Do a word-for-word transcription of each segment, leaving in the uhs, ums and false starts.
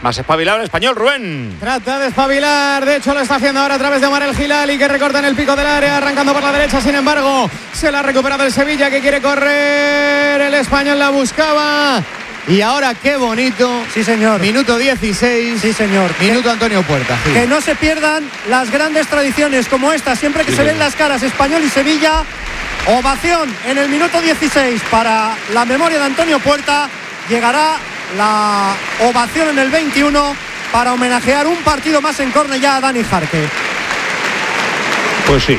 Más espabilado el Español, Rubén. Trata de espabilar, de hecho lo está haciendo ahora a través de Omar El Hilali, que recorta en el pico del área, arrancando por la derecha, sin embargo, se la ha recuperado el Sevilla, que quiere correr, el Español la buscaba. Y ahora qué bonito. Sí, señor. Minuto dieciséis. Sí, señor. Minuto Antonio Puerta. Sí. Que no se pierdan las grandes tradiciones como esta, siempre que sí, se ven las caras Español y Sevilla. Ovación en el minuto dieciséis para la memoria de Antonio Puerta. Llegará la ovación en el veintiuno para homenajear un partido más en Cornellá a Dani Jarque. Pues sí.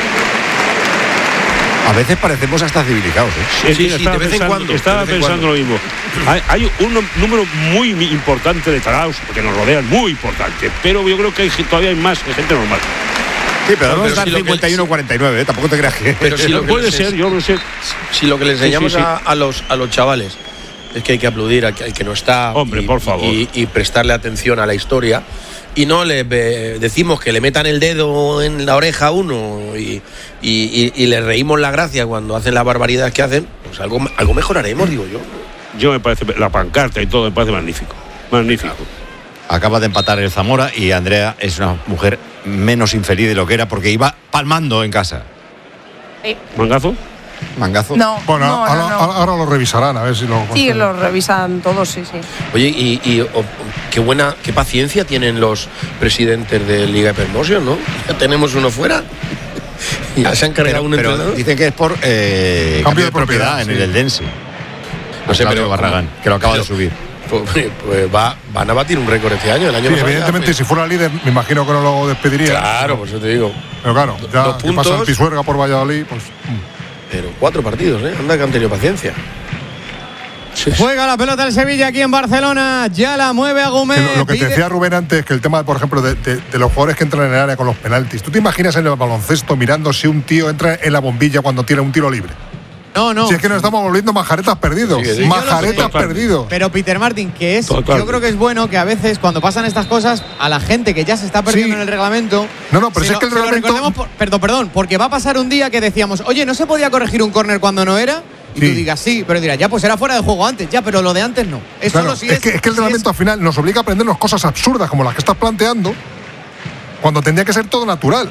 A veces parecemos hasta civilizados, ¿eh? Sí, sí, sí, de vez en cuando. Estaba pensando lo mismo. Hay, hay un número muy importante de tarados que nos rodean, muy importante, pero yo creo que hay, todavía hay más que gente normal. Sí, pero vamos a estar cincuenta y uno cuarenta y nueve, ¿eh? Tampoco te creas que... Pero si lo que puede les, ser, yo no sé. Si lo que les enseñamos sí, sí, sí. A, a, los, a los chavales es que hay que aplaudir al que, al que no está. Hombre, y, por favor. Y, y prestarle atención a la historia. Y no le eh, decimos que le metan el dedo en la oreja a uno y, y, y, y le reímos la gracia cuando hacen las barbaridades que hacen, pues algo, algo mejoraremos, digo yo. Yo me parece, la pancarta y todo me parece magnífico. Magnífico. Acaba de empatar el Zamora y Andrea es una mujer menos infeliz de lo que era porque iba palmando en casa. Sí. ¿Mangazo? ¿Mangazo? No, bueno, no, ahora, no, no. ahora lo revisarán a ver si lo. Sí, lo revisan todos, sí, sí. Oye, y, y oh, qué buena, qué paciencia tienen los presidentes de Liga Hypermotion, ¿no? Ya tenemos uno fuera. Ya se han cargado un pero entrenador. dicen que es por eh, cambio de propiedad, propiedad en sí. el Eldense. No sé, pero Barragán, que lo acaba pero, de subir. Pues, pues va, van a batir un récord este año, el año sí, pasado. Evidentemente, ya, si fuera líder, me imagino que no lo despediría. Claro, por eso te digo. Pero claro, ya dos que puntos, pasa el Pisuerga por Valladolid, pues. Pero cuatro partidos, ¿eh? Anda que han tenido paciencia. Sí. Juega la pelota el Sevilla aquí en Barcelona, ya la mueve a Gómez. Lo, lo que pide... te decía Rubén antes, que el tema, por ejemplo, de, de, de los jugadores que entran en el área con los penaltis. ¿Tú te imaginas en el baloncesto mirando si un tío entra en la bombilla cuando tira un tiro libre? No, no. Si es que nos estamos volviendo majaretas perdidos. Sí, sí, majaretas perdidos. Pero Peter Martin, que es, Total. yo creo que es bueno que a veces cuando pasan estas cosas a la gente que ya se está perdiendo sí. en el reglamento. No, no, pero si es que el reglamento. Por, perdón, perdón, porque va a pasar un día que decíamos, oye, ¿no se podía corregir un córner cuando no era? Y sí. tú digas sí, pero dirás, ya pues era fuera de juego antes, ya, pero lo de antes no. Es claro, solo si es, es que, es que el si reglamento es... al final nos obliga a aprendernos cosas absurdas como las que estás planteando, cuando tendría que ser todo natural.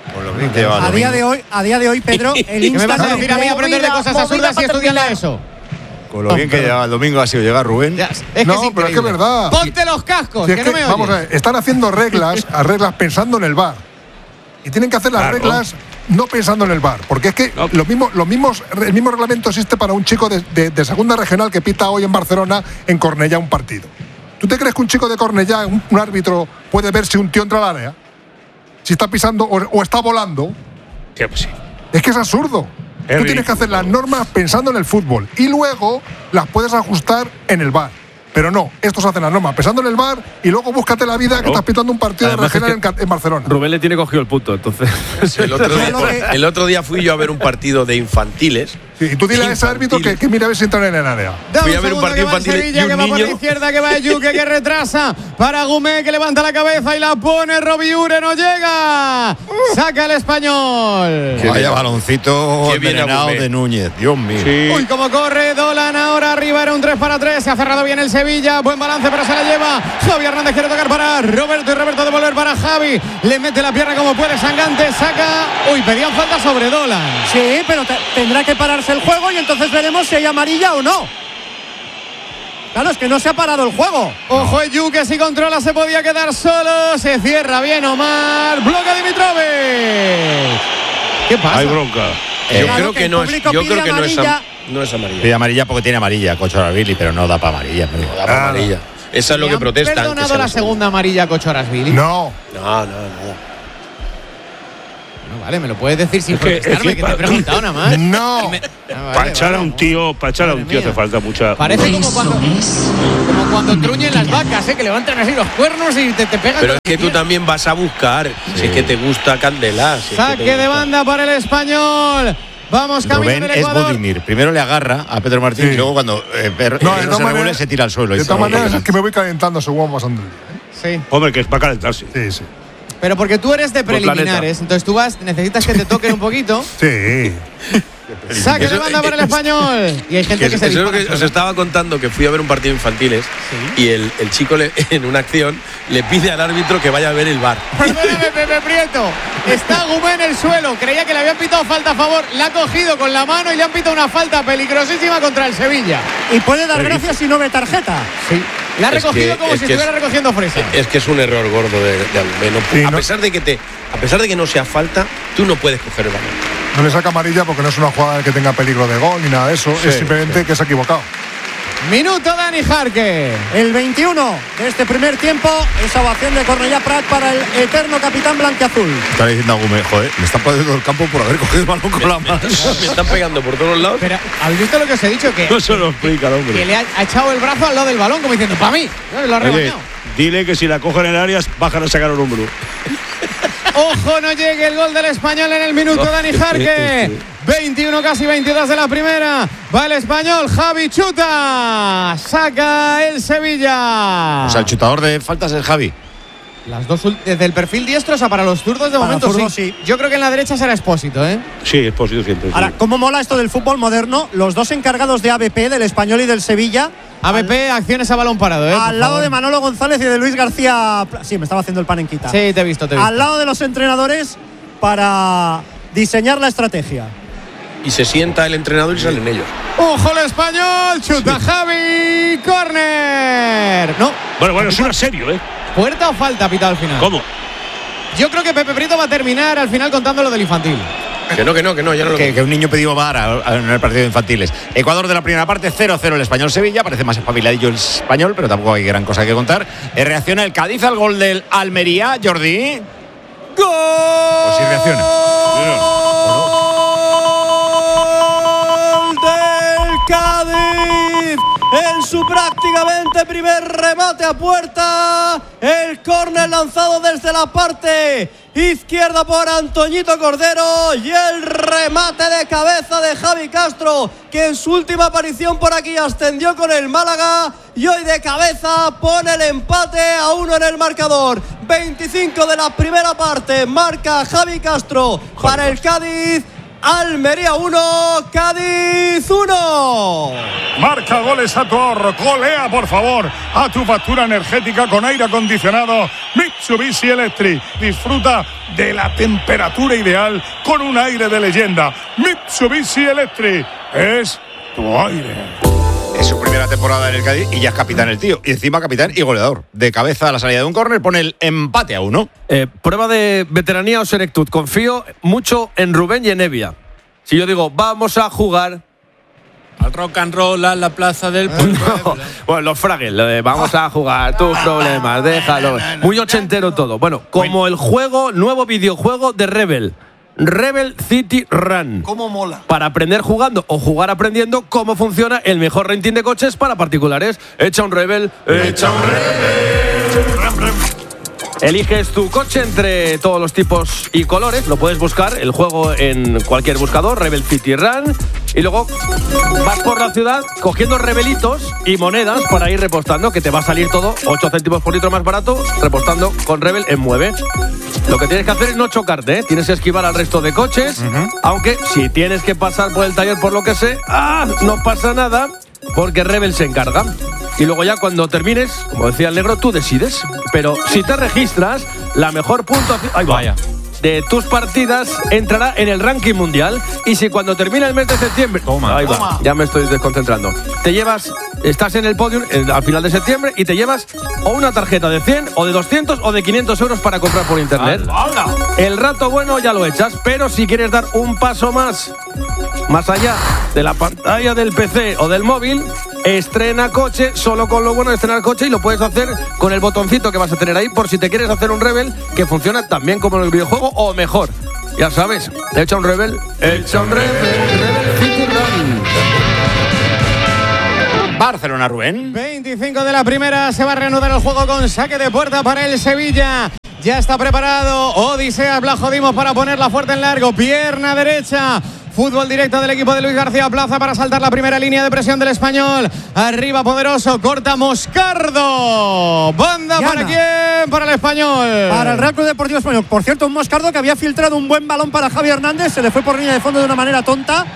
A día de hoy, a día de hoy, Pedro, el ¿Qué me vas a decir a mí aprender de cosas absurdas y estudiarla eso? Con lo bien que lleva el domingo ha sido llegar Rubén. Ya, es no, que es pero es que es verdad. Ponte los cascos, si que, es que que, no me vamos a ver, están haciendo reglas, a reglas pensando en el V A R. Y tienen que hacer las claro. reglas no pensando en el V A R. Porque es que no. lo mismo, los mismos, el mismo reglamento existe para un chico de, de, de segunda regional que pita hoy en Barcelona, en Cornellá, un partido. ¿Tú te crees que un chico de Cornellá, un, un árbitro, puede ver si un tío entra al área? Si está pisando o, o está volando. Sí, pues sí. Es que es absurdo. Es Tú ridículo. Tienes que hacer las normas pensando en el fútbol y luego las puedes ajustar en el V A R. Pero no, estos hacen las normas pensando en el V A R y luego búscate la vida claro. que estás pitando un partido Además regional es que en, en Barcelona. Rubén le tiene cogido el punto, entonces. Sí, el, otro día, el otro día fui yo a ver un partido de infantiles. Sí, y tú dile a ese árbitro que, que mira a ver si entran en el área. Fui a ver un partido infantil Sevilla, y un que va niño. por la izquierda, que va Yuque, que retrasa para Gumé, que levanta la cabeza y la pone. Robiure no llega. Saca el Español. Qué Vaya baloncito envenenado de Núñez. Dios mío. Sí. Uy, cómo corre Dolan ahora arriba. Era un tres para tres. Se ha cerrado bien el Sevilla. Buen balance, pero se la lleva. Javi Hernández quiere tocar para Roberto y Roberto devolver para Javi. Le mete la pierna como puede. Sangante saca. Uy, pedían falta sobre Dolan. Sí, pero te, tendrá que pararse el juego y entonces veremos si hay amarilla o no. Claro, es que no se ha parado el juego. Ojo, Yu, que si controla se podía quedar solo. Se cierra bien Omar. Bloca Dimitrovic. ¿Qué pasa? Hay bronca. Eh, yo creo que, que no es, yo creo que no es, am, no es amarilla. Pide amarilla porque tiene amarilla, Cochorasvili, pero no da para amarilla. No da para amarilla. Eso es lo que protestan. ¿Han perdonado la segunda amarilla Cochorasvili? No. No, no, no. No, vale, me lo puedes decir sin es que, protestarme, es que, que te he preguntado nada más. No. Me... Ah, vale, para echar vale, a un no. tío, para echar a un tío hace falta mucha. Parece como cuando, como cuando truñen las vacas, ¿eh? Que levantan así los cuernos y te, te pegan. Pero es que tú también vas a buscar, sí. si es que te gusta Candela. Si Saque es que de banda para el Español. Vamos, camino Rubén del es Ecuador. Budimir. Primero le agarra a Pedro Martín sí. y luego cuando eh, per, no, eh, no se regule se tira al suelo. De todas maneras es que me voy calentando según va pasando el día. ¿eh? Sí. Hombre, que es para calentarse. Sí, sí. Pero porque tú eres de preliminares, entonces tú vas, necesitas que te toquen un poquito. Sí. Saque de banda para el Español. Y hay gente que, que se eso es lo dispara que os sola. estaba contando, que fui a ver un partido infantiles y el, el chico le- en una acción le pide al árbitro que vaya a ver el bar. Perdóname, Pepe Prieto. Está Gumé en el suelo. Creía que le habían pitado falta a favor. La ha cogido con la mano y le han pitado una falta peligrosísima contra el Sevilla. Y puede dar gracias si no ve tarjeta. Sí. La ha Es recogido que- como es si que estuviera es- recogiendo fresa. Es que es un error gordo de, de Agumé. No pu- Sí, a no- pesar de que te, a pesar de que no sea falta, tú no puedes coger el balón. No le saca amarilla porque no es una jugada que tenga peligro de gol ni nada de eso. Sí, es simplemente que se ha equivocado. Minuto Dani Jarque. El veintiuno de este primer tiempo, esa ovación de Cornellà Prat para el eterno capitán blanquiazul. Está diciendo a Gumé, joder, me están poniendo el campo por haber cogido el balón con la mano. Me están pegando por todos lados. Pero, ¿habéis visto lo que os he dicho? Que, No se lo explica el hombre. que le ha, ha echado el brazo al lado del balón, como diciendo, para mí. Lo ha Oye, rebañado. dile que si la cogen en el área, bajan a sacar el número. Ojo, no llegue el gol del Español en el minuto, Dani Jarque. veintiuno, casi veintidós de la primera. Va el Español, Javi chuta. Saca el Sevilla. O sea, el chutador de faltas es Javi. Las dos ul- desde el perfil diestro, o sea, para los zurdos de Para momento zurdos, sí. sí. Yo creo que en la derecha será Expósito, ¿eh? Sí, es posible siempre. sí. Ahora, ¿cómo mola esto del fútbol moderno? Los dos encargados de A B P, del Español y del Sevilla, A B P, acciones a balón parado, ¿eh? Por al lado favor. de Manolo González y de Luis García. Pla- Sí, me estaba haciendo el pan en quita. Sí, te he visto, te he visto. Al lado de los entrenadores para diseñar la estrategia. Y se sienta el entrenador y salen ellos. Ojo el Español, chuta Javi, córner. No, Bueno, bueno, es una serio, ¿eh? puerta o falta pitado al final. ¿Cómo? Yo creo que Pepe Prieto va a terminar al final contando lo del infantil. Que no, que no, que no, ya no lo Que, que un niño pidió V A R a- a- en el partido de infantiles. Ecuador de la primera parte, cero cero el Español-Sevilla. Parece más espabiladillo el Español, pero tampoco hay gran cosa que contar. Eh, reacciona el Cádiz al gol del Almería, Jordi. ¡Gol! Pues sí reacciona. Del Cádiz en su prácticamente primer remate a puerta. El córner lanzado desde la parte izquierda por Antoñito Cordero y el remate de cabeza de Javi Castro, que en su última aparición por aquí ascendió con el Málaga y hoy de cabeza pone el empate a uno en el marcador. veinticinco de la primera parte, marca Javi Castro para el Cádiz. Almería uno, Cádiz uno. Marca goles a tu ahorro, golea por favor a tu factura energética con aire acondicionado Mitsubishi Electric. Disfruta de la temperatura ideal con un aire de leyenda. Mitsubishi Electric es tu aire. Es su primera temporada en el Cádiz y ya es capitán el tío. Y encima capitán y goleador. De cabeza a la salida de un córner pone el empate a uno. Eh, prueba de veteranía o senectud. Confío mucho en Rubén y en Evia. Si yo digo, vamos a jugar. Al rock and roll a la plaza del No. Bueno, los Fraggles, lo de vamos a jugar, tus problemas, déjalo. Muy ochentero todo. Bueno, como el juego, nuevo videojuego de Rebel. Rebel City Run. ¿Cómo mola? Para aprender jugando o jugar aprendiendo cómo funciona el mejor renting de coches para particulares. Echa un Rebel, echa un Rebel. Eliges tu coche entre todos los tipos y colores. Lo puedes buscar, el juego en cualquier buscador, Rebel City Run. Y luego vas por la ciudad cogiendo rebelitos y monedas para ir repostando, que te va a salir todo ocho céntimos por litro más barato, repostando con Rebel en Mueve. Lo que tienes que hacer es no chocarte, ¿eh? Tienes que esquivar al resto de coches, uh-huh. Aunque si tienes que pasar por el taller por lo que sé, ¡ah! No pasa nada, porque Rebel se encarga. Y luego ya cuando termines, como decía el negro, tú decides. Pero si te registras, la mejor puntuación ahí va, Vaya. de tus partidas entrará en el ranking mundial. Y si cuando termina el mes de septiembre, Toma, ahí va, toma. ya me estoy desconcentrando, te llevas, estás en el podium eh, al final de septiembre y te llevas o una tarjeta de cien o de doscientos o de quinientos euros para comprar por internet. ¡Hala! El rato bueno ya lo echas, pero si quieres dar un paso más, más allá de la pantalla del P C o del móvil, estrena coche, solo con lo bueno de estrenar coche, y lo puedes hacer con el botoncito que vas a tener ahí por si te quieres hacer un Rebel que funciona tan bien como en el videojuego o mejor. Ya sabes, echa un Rebel, echa un Rebel, Rebel City Run. Barcelona, Rubén. veinticinco de la primera, se va a reanudar el juego con saque de puerta para el Sevilla. Ya está preparado Odisea Blajodimos para ponerla fuerte en largo, pierna derecha. Fútbol directo del equipo de Luis García Plaza para saltar la primera línea de presión del Español. Arriba Poderoso, corta Moscardo. Banda Llana. para quién, para el Español. Para el Real Club Deportivo Español. Por cierto, un Moscardo que había filtrado un buen balón para Javi Hernández. Se le fue por línea de fondo de una manera tonta.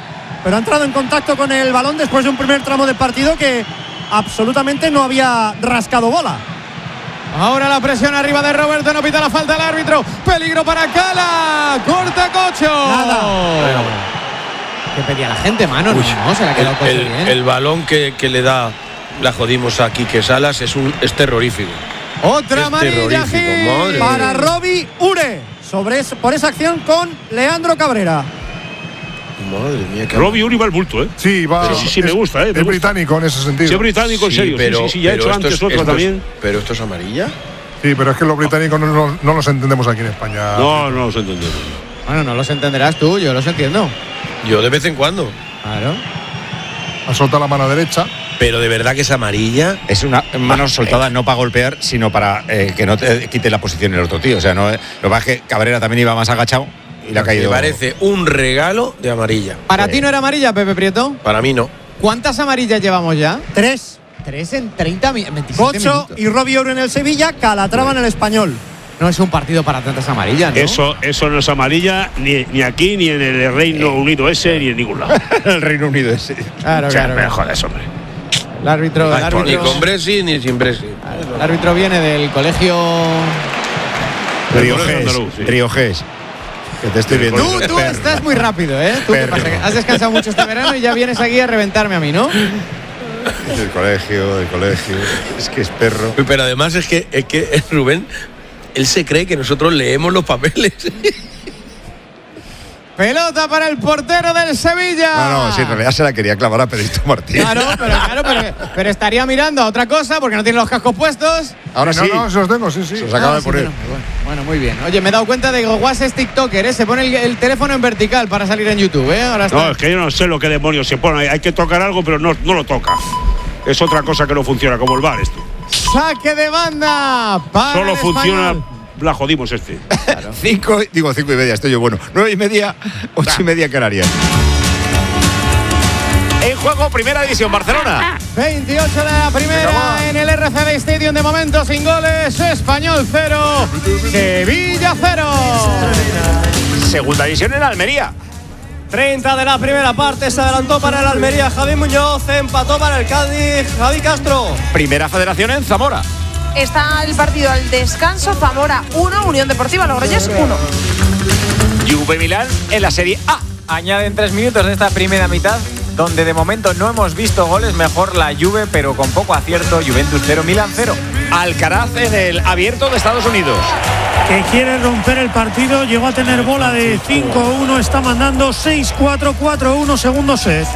pero ha entrado en contacto con el balón después de un primer tramo de partido que absolutamente no había rascado bola. Ahora la presión arriba de Roberto, no pita la falta el árbitro. Peligro para Cala. Corta Cocho. Nada. ¿Qué pedía la gente, mano? Uy, no, se la ha quedado Cocho el, bien. el, el balón que, que le da, la jodimos a Quique Salas, es, un, es terrorífico. Otra es amarilla Gil para Robbie Ure sobre es, por esa acción con Leandro Cabrera. Madre mía, qué Robbie Uri va al bulto, ¿eh? Sí, va. Sí, sí, sí, me gusta, ¿eh? Me es gusta. británico en ese sentido. Sí, es británico, en Sí, serio. pero, sí, sí, sí, ya he hecho pero antes esto es- otro esto es- también. pero esto es amarilla. Sí, pero es que los británicos no, no- no los entendemos aquí en España. No, no los entendemos. Bueno, no los entenderás tú, yo los entiendo. Yo de vez en cuando. Claro. Ha soltado la mano derecha. Pero de verdad que es amarilla. Es una mano soltada no para golpear, sino para eh, que no te quite la posición el otro tío. O sea, no, lo que pasa es que Cabrera también iba más agachado y le ha caído. Me parece un regalo de amarilla. ¿Para Sí. ti no era amarilla, Pepe Prieto? Para mí no. ¿Cuántas amarillas llevamos ya? Tres. Tres en treinta mi- veintisiete Cocho minutos. y Robbie Ure en el Sevilla, Calatrava en el Español. No es un partido para tantas amarillas, ¿no? Eso, eso no es amarilla ni, ni aquí, ni en el Reino Unido ese, ni en ningún lado. el Reino Unido ese. Claro, O sea, claro. me claro. jodas, hombre. El árbitro, el Ni árbitro, con Bresi ni sin Bresi. el árbitro viene del colegio. Río Andaluz, Gés. andaluz, sí. Río Gés. Que te estoy viendo. Tú, tú estás muy rápido, ¿eh? ¿Tú qué Perro. pasa? Que has descansado mucho este verano y ya vienes aquí a reventarme a mí, ¿no? Del colegio, del colegio. Es que es perro. Pero además es que, es que Rubén, él se cree que nosotros leemos los papeles. Pelota para el portero del Sevilla. No, no, si en realidad se la quería clavar a Pedrito Martín. Claro, pero, claro pero, pero estaría mirando a otra cosa porque no tiene los cascos puestos. Ahora no, sí. no, se los tengo, sí, sí. Se los acaba Ah, de sí, poner. bueno, bueno, bueno, muy bien. Oye, me he dado cuenta de que Guas es TikToker, ¿eh? Se pone el, el teléfono en vertical para salir en YouTube, ¿eh? Ahora está. No, es que yo no sé lo que demonios se pone. Hay que tocar algo, pero no, no lo toca. Es otra cosa que no funciona, como el bar esto. Saque de banda para Solo el funciona, Español. la jodimos este. Cinco, digo cinco y media, estoy yo bueno. Nueve y media, ocho y media Canarias. En juego, primera división, Barcelona. veintiocho de la primera en el R C D Stadium. De momento sin goles. Español cero, Sevilla cero. Segunda división en Almería. treinta de la primera parte, se adelantó para el Almería Javi Muñoz, empató para el Cádiz Javi Castro. Primera federación en Zamora. Está el partido al descanso. Zamora uno, Unión Deportiva Logroñés uno. Juve Milán en la Serie A. Añaden tres minutos de esta primera mitad, donde de momento no hemos visto goles. Mejor la Juve, pero con poco acierto. Juventus cero, Milán cero. Alcaraz en el Abierto de Estados Unidos. Que quiere romper el partido, llegó a tener bola de cinco uno, está mandando seis cuatro, cuatro uno, segundo set.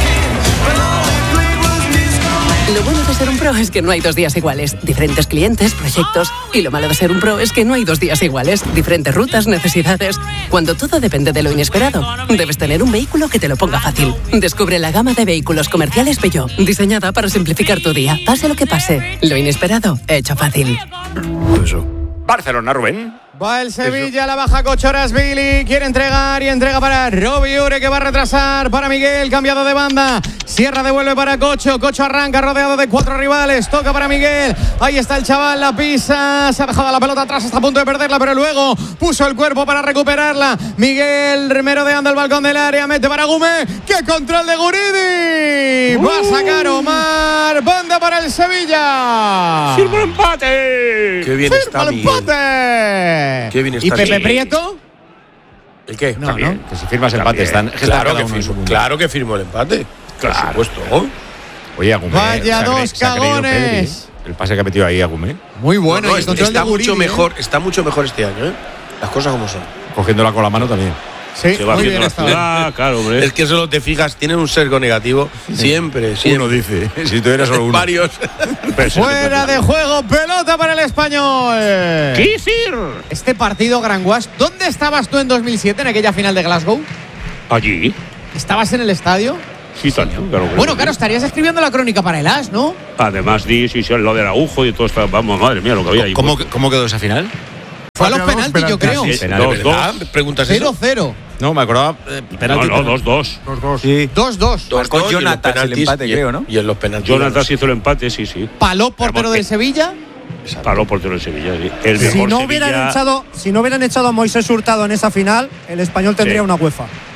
Lo bueno de ser un pro es que no hay dos días iguales. Diferentes clientes, proyectos. Y lo malo de ser un pro es que no hay dos días iguales. Diferentes rutas, necesidades. Cuando todo depende de lo inesperado, debes tener un vehículo que te lo ponga fácil. Descubre la gama de vehículos comerciales Peugeot, diseñada para simplificar tu día. Pase lo que pase, lo inesperado, hecho fácil. Barcelona, Rubén. Va el Sevilla, la baja Cochoras Billy, quiere entregar y entrega para Robbie Ure, que va a retrasar para Miguel, cambiado de banda. Sierra devuelve para Cocho, Cocho arranca rodeado de cuatro rivales, toca para Miguel. Ahí está el chaval, la pisa, se ha dejado la pelota atrás, está a punto de perderla, pero luego puso el cuerpo para recuperarla. Miguel merodeando el balcón del área, mete para Gume. ¡Qué control de Guridi! Va a sacar Omar, banda para el Sevilla. ¡Firma el empate! ¡Qué bien está el Miguel! empate! Qué bien está ¿Y Pepe Miguel. Prieto? ¿El qué? No, no. Que si firmas Está empate, bien. están Claro cada que, uno en su firmo, mundo. claro que firmo el empate. Por supuesto. Oye, Agumé. Vaya se ha cre- dos se ha creído cagones. Pedri, ¿eh? El pase que ha metido ahí Agumé, Muy bueno. No, no, y el control está de Guridi, mucho ¿eh? mejor, está mucho mejor este año, ¿eh? Las cosas como son. cogiéndola con la mano también. Sí, Se va muy haciendo bien la estaba. ciudad, claro, hombre. Es que solo te fijas, tienen un sesgo negativo. Siempre, siempre. Uno dice, si tú eras solo uno. Varios. Fuera de juego, pelota para el Español. ¿Qué decir? Este partido, Granguas, ¿dónde estabas tú en dos mil siete, en aquella final de Glasgow? Allí. ¿Estabas en el estadio? Sí, Taño, claro. que Bueno, sí. claro, estarías escribiendo la crónica para el As, ¿no? Además, di, sí, sí, lo del agujo y todo esto. Vamos, madre mía, lo que había ahí. ¿Cómo, ¿Cómo quedó esa final? Fue a los Dos penaltis, yo creo. penaltis. Penal, Dos, ¿verdad? dos. Preguntas eso. cero cero. No, me acordaba. Eh, No, penalti, no, dos, dos. Los dos. Sí. dos dos. Dos, Marcó dos, y en los Jonatas el penaltis, empate, y en- creo, ¿no? Y en los penaltis. Jonathan hizo el empate, sí, sí. Paló portero del Sevilla. Paró portero en Sevilla. Sí. El Si mejor no, Sevilla. hubieran echado, si no hubieran echado a Moisés Hurtado en esa final, el Español tendría Sí. una UEFA.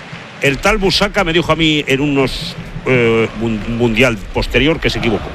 el tal Busaca me dijo a mí en unos eh, mundial posterior que se equivocó.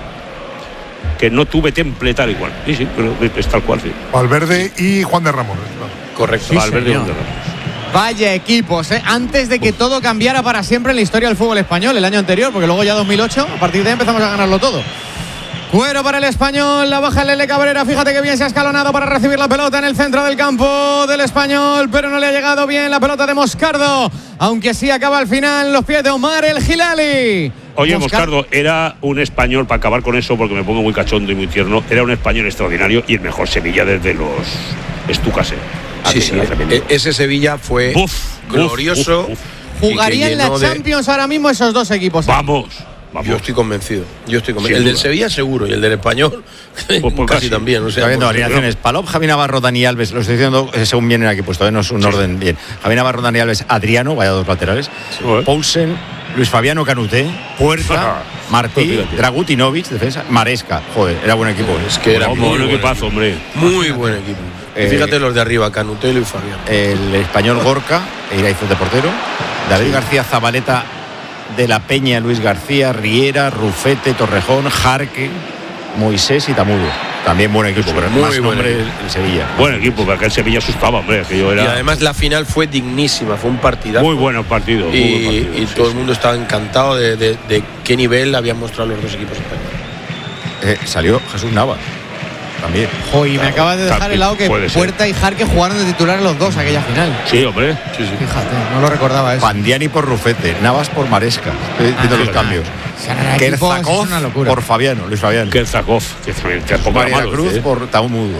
Que no tuve temple tal igual. Sí, sí, pero es tal cual. Sí. Valverde y Juan de Ramos. Correcto. Sí, Valverde y Juan de señor. Ramos. Vaya equipos, ¿eh? Antes de que todo cambiara para siempre en la historia del fútbol español, el año anterior, porque luego ya dos mil ocho, a partir de ahí empezamos a ganarlo todo. Cuero para el Español, la baja el Lele Cabrera, fíjate que bien se ha escalonado para recibir la pelota en el centro del campo del Español, pero no le ha llegado bien la pelota de Moscardo, aunque sí acaba al final los pies de Omar el Hilali. Oye, Moscardo, Moscardo era un español, para acabar con eso, porque me pongo muy cachondo y muy tierno, era un español extraordinario y el mejor Sevilla desde los Estucas. Sí, sí, e- ese Sevilla fue uf, glorioso. Uf, uf, uf. Jugarían la Champions de... ahora mismo esos dos equipos. Vamos. Vamos. Yo estoy convencido. Yo estoy convencido. El del Sevilla seguro y el del Español pues, pues casi, casi también. O sea, está viendo alineaciones. Palop, Javi Navarro, Dani Alves. Lo estoy diciendo según vienen aquí puesto. ¿eh? No es un sí. orden bien. Javi Navarro, Dani Alves, Adriano, vaya dos laterales. Sí, bueno. Poulsen, Luis Fabiano Canuté, Puerta, Martí, Dragutinovic, defensa, Maresca. Joder, era buen equipo. Es que era muy buen equipazo, hombre. Muy buen equipo. Eh, fíjate los de arriba, Canuté y Luis Fabiano. El español Gorka, Iraizoz de portero. David sí. García Zabaleta, de la Peña, Luis García, Riera, Rufete, Torrejón, Jarque, Moisés y Tamudo. También buen equipo, pero muy más nombre el, el Sevilla. Buen equipo, porque el Sevilla asustaba, hombre. Que yo era... Y además la final fue dignísima, fue un partidazo. Muy buen partido. Y, muy buen partido, y sí, todo sí. el mundo estaba encantado de, de, de qué nivel habían mostrado los dos equipos españoles. Eh, salió Jesús Nava. También. Joder, me acabas de dejar el lado que Puerta y Jarque jugaron de titular los dos aquella final. Sí, hombre. Sí, sí. Fíjate, no lo recordaba eso. Pandiani por Rufete, Navas por Maresca. Estoy viendo ah, los cambios. Kerzakov por Fabiano, Luis Fabiano. Kerzakov, que también te poco María malo, Cruz ¿eh? por Taumudo.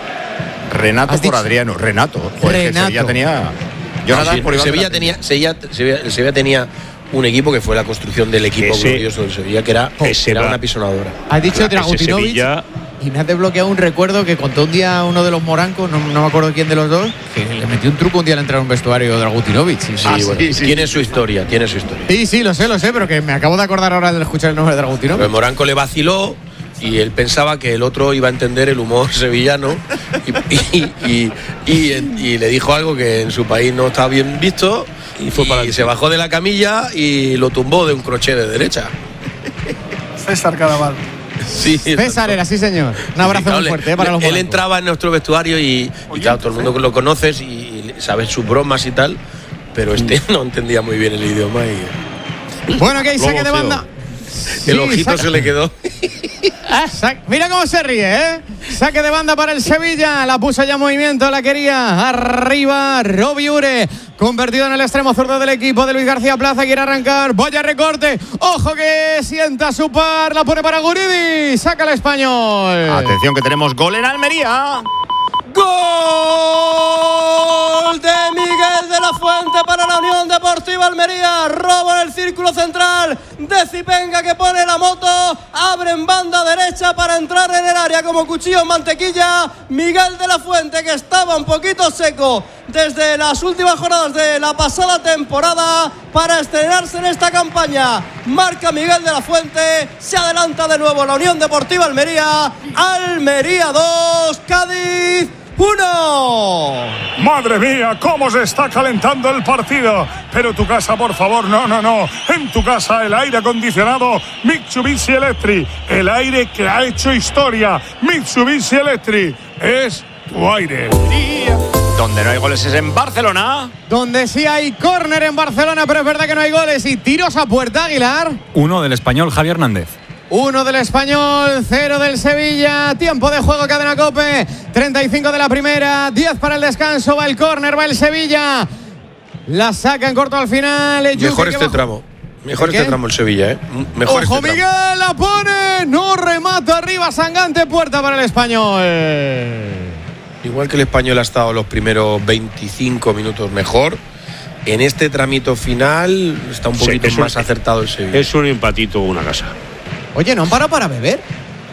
Renato por dicho? Adriano. Renato. Joder, Renato. Que Sevilla tenía. No, sí, por el Sevilla tenía, Sevilla, Sevilla, el Sevilla tenía un equipo que fue la construcción del equipo ese, glorioso del Sevilla, que era, ese era una pisonadora. Has dicho Dragutinovic. Y me has desbloqueado un recuerdo que contó un día uno de los morancos, no, no me acuerdo quién de los dos, que le metió un truco un día al entrar a un vestuario de Dragutinovic. Sí, sí, ah, bueno, sí, sí, tiene sí. su historia, tiene su historia. Sí, sí, lo sé, lo sé, pero que me acabo de acordar ahora de escuchar el nombre de Dragutinovic. Pero el moranco le vaciló y él pensaba que el otro iba a entender el humor sevillano y, y, y, y, y, y le dijo algo que en su país no estaba bien visto y, fue para y se bajó de la camilla y lo tumbó de un crochet de derecha. César Cadaval. Sí, César era, sí señor. Un abrazo sí, claro, muy fuerte eh, para él, los Él entraba en nuestro vestuario y, y claro, todo el mundo lo conoces y, y sabes sus bromas y tal, pero este no entendía muy bien el idioma y... Bueno, que hay saque de banda. El sí, ojito saca. Se le quedó. Mira cómo se ríe, ¿eh? Saque de banda para el Sevilla. La puso ya en movimiento, la quería. Arriba, Robi Ure. Convertido en el extremo zurdo del equipo de Luis García Plaza. Quiere arrancar. Vaya recorte. Ojo que sienta su par. La pone para Guridi. Saca el Español. Atención que tenemos gol en Almería. ¡Gol de Miguel de la Fuente para la Unión Deportiva Almería! Robo en el círculo central de Zipenga que pone la moto, abre en banda derecha para entrar en el área como cuchillo en mantequilla. Miguel de la Fuente, que estaba un poquito seco desde las últimas jornadas de la pasada temporada, para estrenarse en esta campaña. Marca Miguel de la Fuente, se adelanta de nuevo la Unión Deportiva Almería. Almería dos, Cádiz uno. Madre mía, cómo se está calentando el partido. Pero tu casa, por favor, no, no, no. En tu casa el aire acondicionado Mitsubishi Electric. El aire que ha hecho historia. Mitsubishi Electric es tu aire. Donde no hay goles es en Barcelona. Donde sí hay córner en Barcelona, pero es verdad que no hay goles. Y tiros a puerta, Aguilar. Uno del español Javi Hernández. Uno del Español, cero del Sevilla. Tiempo de juego, Cadena COPE. treinta y cinco de la primera, diez para el descanso. Va el córner, va el Sevilla. La saca en corto al final. Mejor este tramo. Mejor este tramo el Sevilla, ¿eh? Mejor Ojo, este Miguel, la pone. No remata arriba, Sangante, puerta para el Español. Igual que el Español ha estado los primeros veinticinco minutos mejor, en este tramito final está un poquito sí, más un, acertado el Sevilla. Es un empatito, una casa. Oye, ¿no han parado para beber?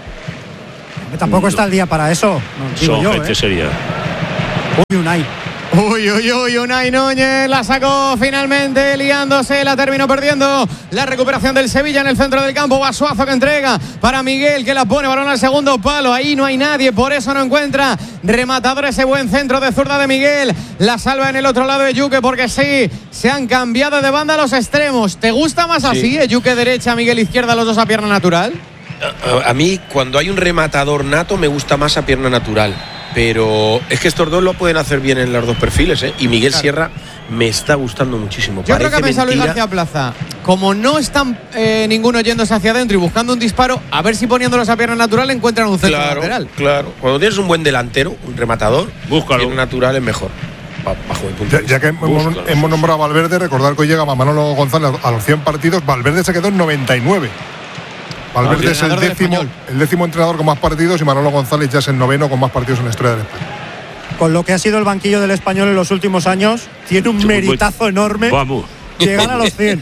Tampoco no. Está el día para eso. No, digo yo, ¿eh? sería. Uy, Unai. Uy, uy, uy, Unai Núñez la sacó finalmente, liándose, la terminó perdiendo. La recuperación del Sevilla en el centro del campo. Basuazo que entrega para Miguel, que la pone, balón al segundo palo. Ahí no hay nadie, por eso no encuentra rematador ese buen centro de zurda de Miguel. La salva en el otro lado de Yuque, porque sí, se han cambiado de banda a los extremos. ¿Te gusta más sí. así, eh? Yuque derecha, Miguel izquierda, los dos a pierna natural? A, a mí, cuando hay un rematador nato, me gusta más a pierna natural. Pero es que estos dos lo pueden hacer bien en los dos perfiles, ¿eh? Y Miguel claro. Sierra me está gustando muchísimo. Yo Parece creo que pensaba Luis García Plaza, como no están eh, ninguno yéndose hacia adentro y buscando un disparo, a ver si poniéndolos a pierna natural encuentran un centro claro, lateral. Claro, cuando tienes un buen delantero, un rematador, búscalo. Pierna natural es mejor. Bajo el punto ya, ya que hemos, hemos nombrado a Valverde, recordar que hoy llega Manolo González a los cien partidos. Valverde se quedó en noventa y nueve. Valverde es el décimo, el décimo entrenador con más partidos y Manolo González ya es el noveno con más partidos en la historia del España. Con lo que ha sido el banquillo del Español en los últimos años, tiene un meritazo enorme Vamos. llegar a los cien.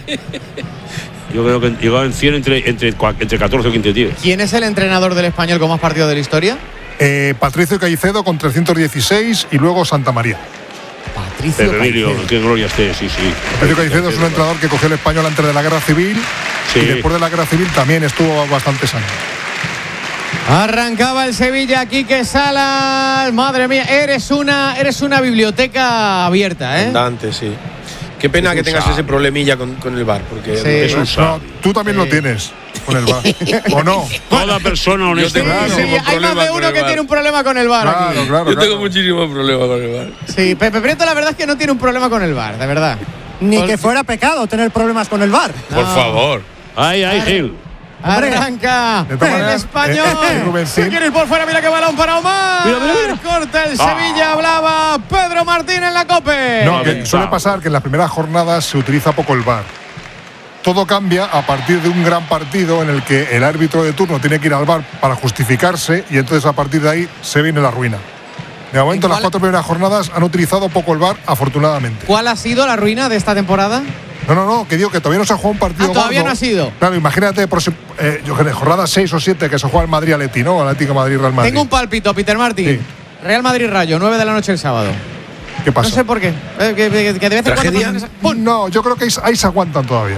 Yo creo que llegaba en cien entre, entre, entre catorce o quince tíos. ¿Quién es el entrenador del Español con más partidos de la historia? Eh, Patricio Caicedo con trescientos dieciséis y luego Santa María. Patricio Pero Emilio, Caicedo. Qué gloria esté, sí, sí. Patricio Caicedo es un entrenador que cogió el Español antes de la Guerra Civil sí. y después de la Guerra Civil también estuvo bastantes años. Arrancaba el Sevilla, Quique Salas. Madre mía, eres una, eres una biblioteca abierta, ¿eh? Andante, sí. Qué pena es que tengas sabio. ese problemilla con, con el V A R, porque sí. es un no, tú también sí. lo tienes con el V A R, ¿o no? Toda persona honesta. Sí, claro. sí, hay más de uno que tiene un problema con el V A R claro, aquí. Claro, Yo claro. tengo muchísimos problemas con el V A R. Sí, Pepe Prieto la verdad es que no tiene un problema con el V A R, de verdad. Ni Por... que fuera pecado tener problemas con el V A R. No. Por favor. Ay, ay, Gil. Arranca el Español. Eh, eh, se quiere ir por fuera, mira qué balón para Omar. Mira, mira, mira. Corta el Sevilla, ah. hablaba Pedro Martín en la COPE. No, que suele pasar que en las primeras jornadas se utiliza poco el V A R. Todo cambia a partir de un gran partido en el que el árbitro de turno tiene que ir al V A R para justificarse y entonces a partir de ahí se viene la ruina. De momento, las cuatro primeras jornadas han utilizado poco el V A R, afortunadamente. ¿Cuál ha sido la ruina de esta temporada? No, no, no, que digo que todavía no se ha jugado un partido. Ah, todavía gordo. no ha sido. Claro, imagínate, por, eh, yo creo, jornada seis o siete que se juega el Madrid-Atleti, ¿no? Atlético Madrid-Real Madrid. Tengo un pálpito, Peter Martín. Sí. Real Madrid-Rayo, nueve de la noche el sábado. ¿Qué pasa? No sé por qué. Eh, que, que, que de vez en cuando esa... No, yo creo que ahí, ahí se aguantan todavía.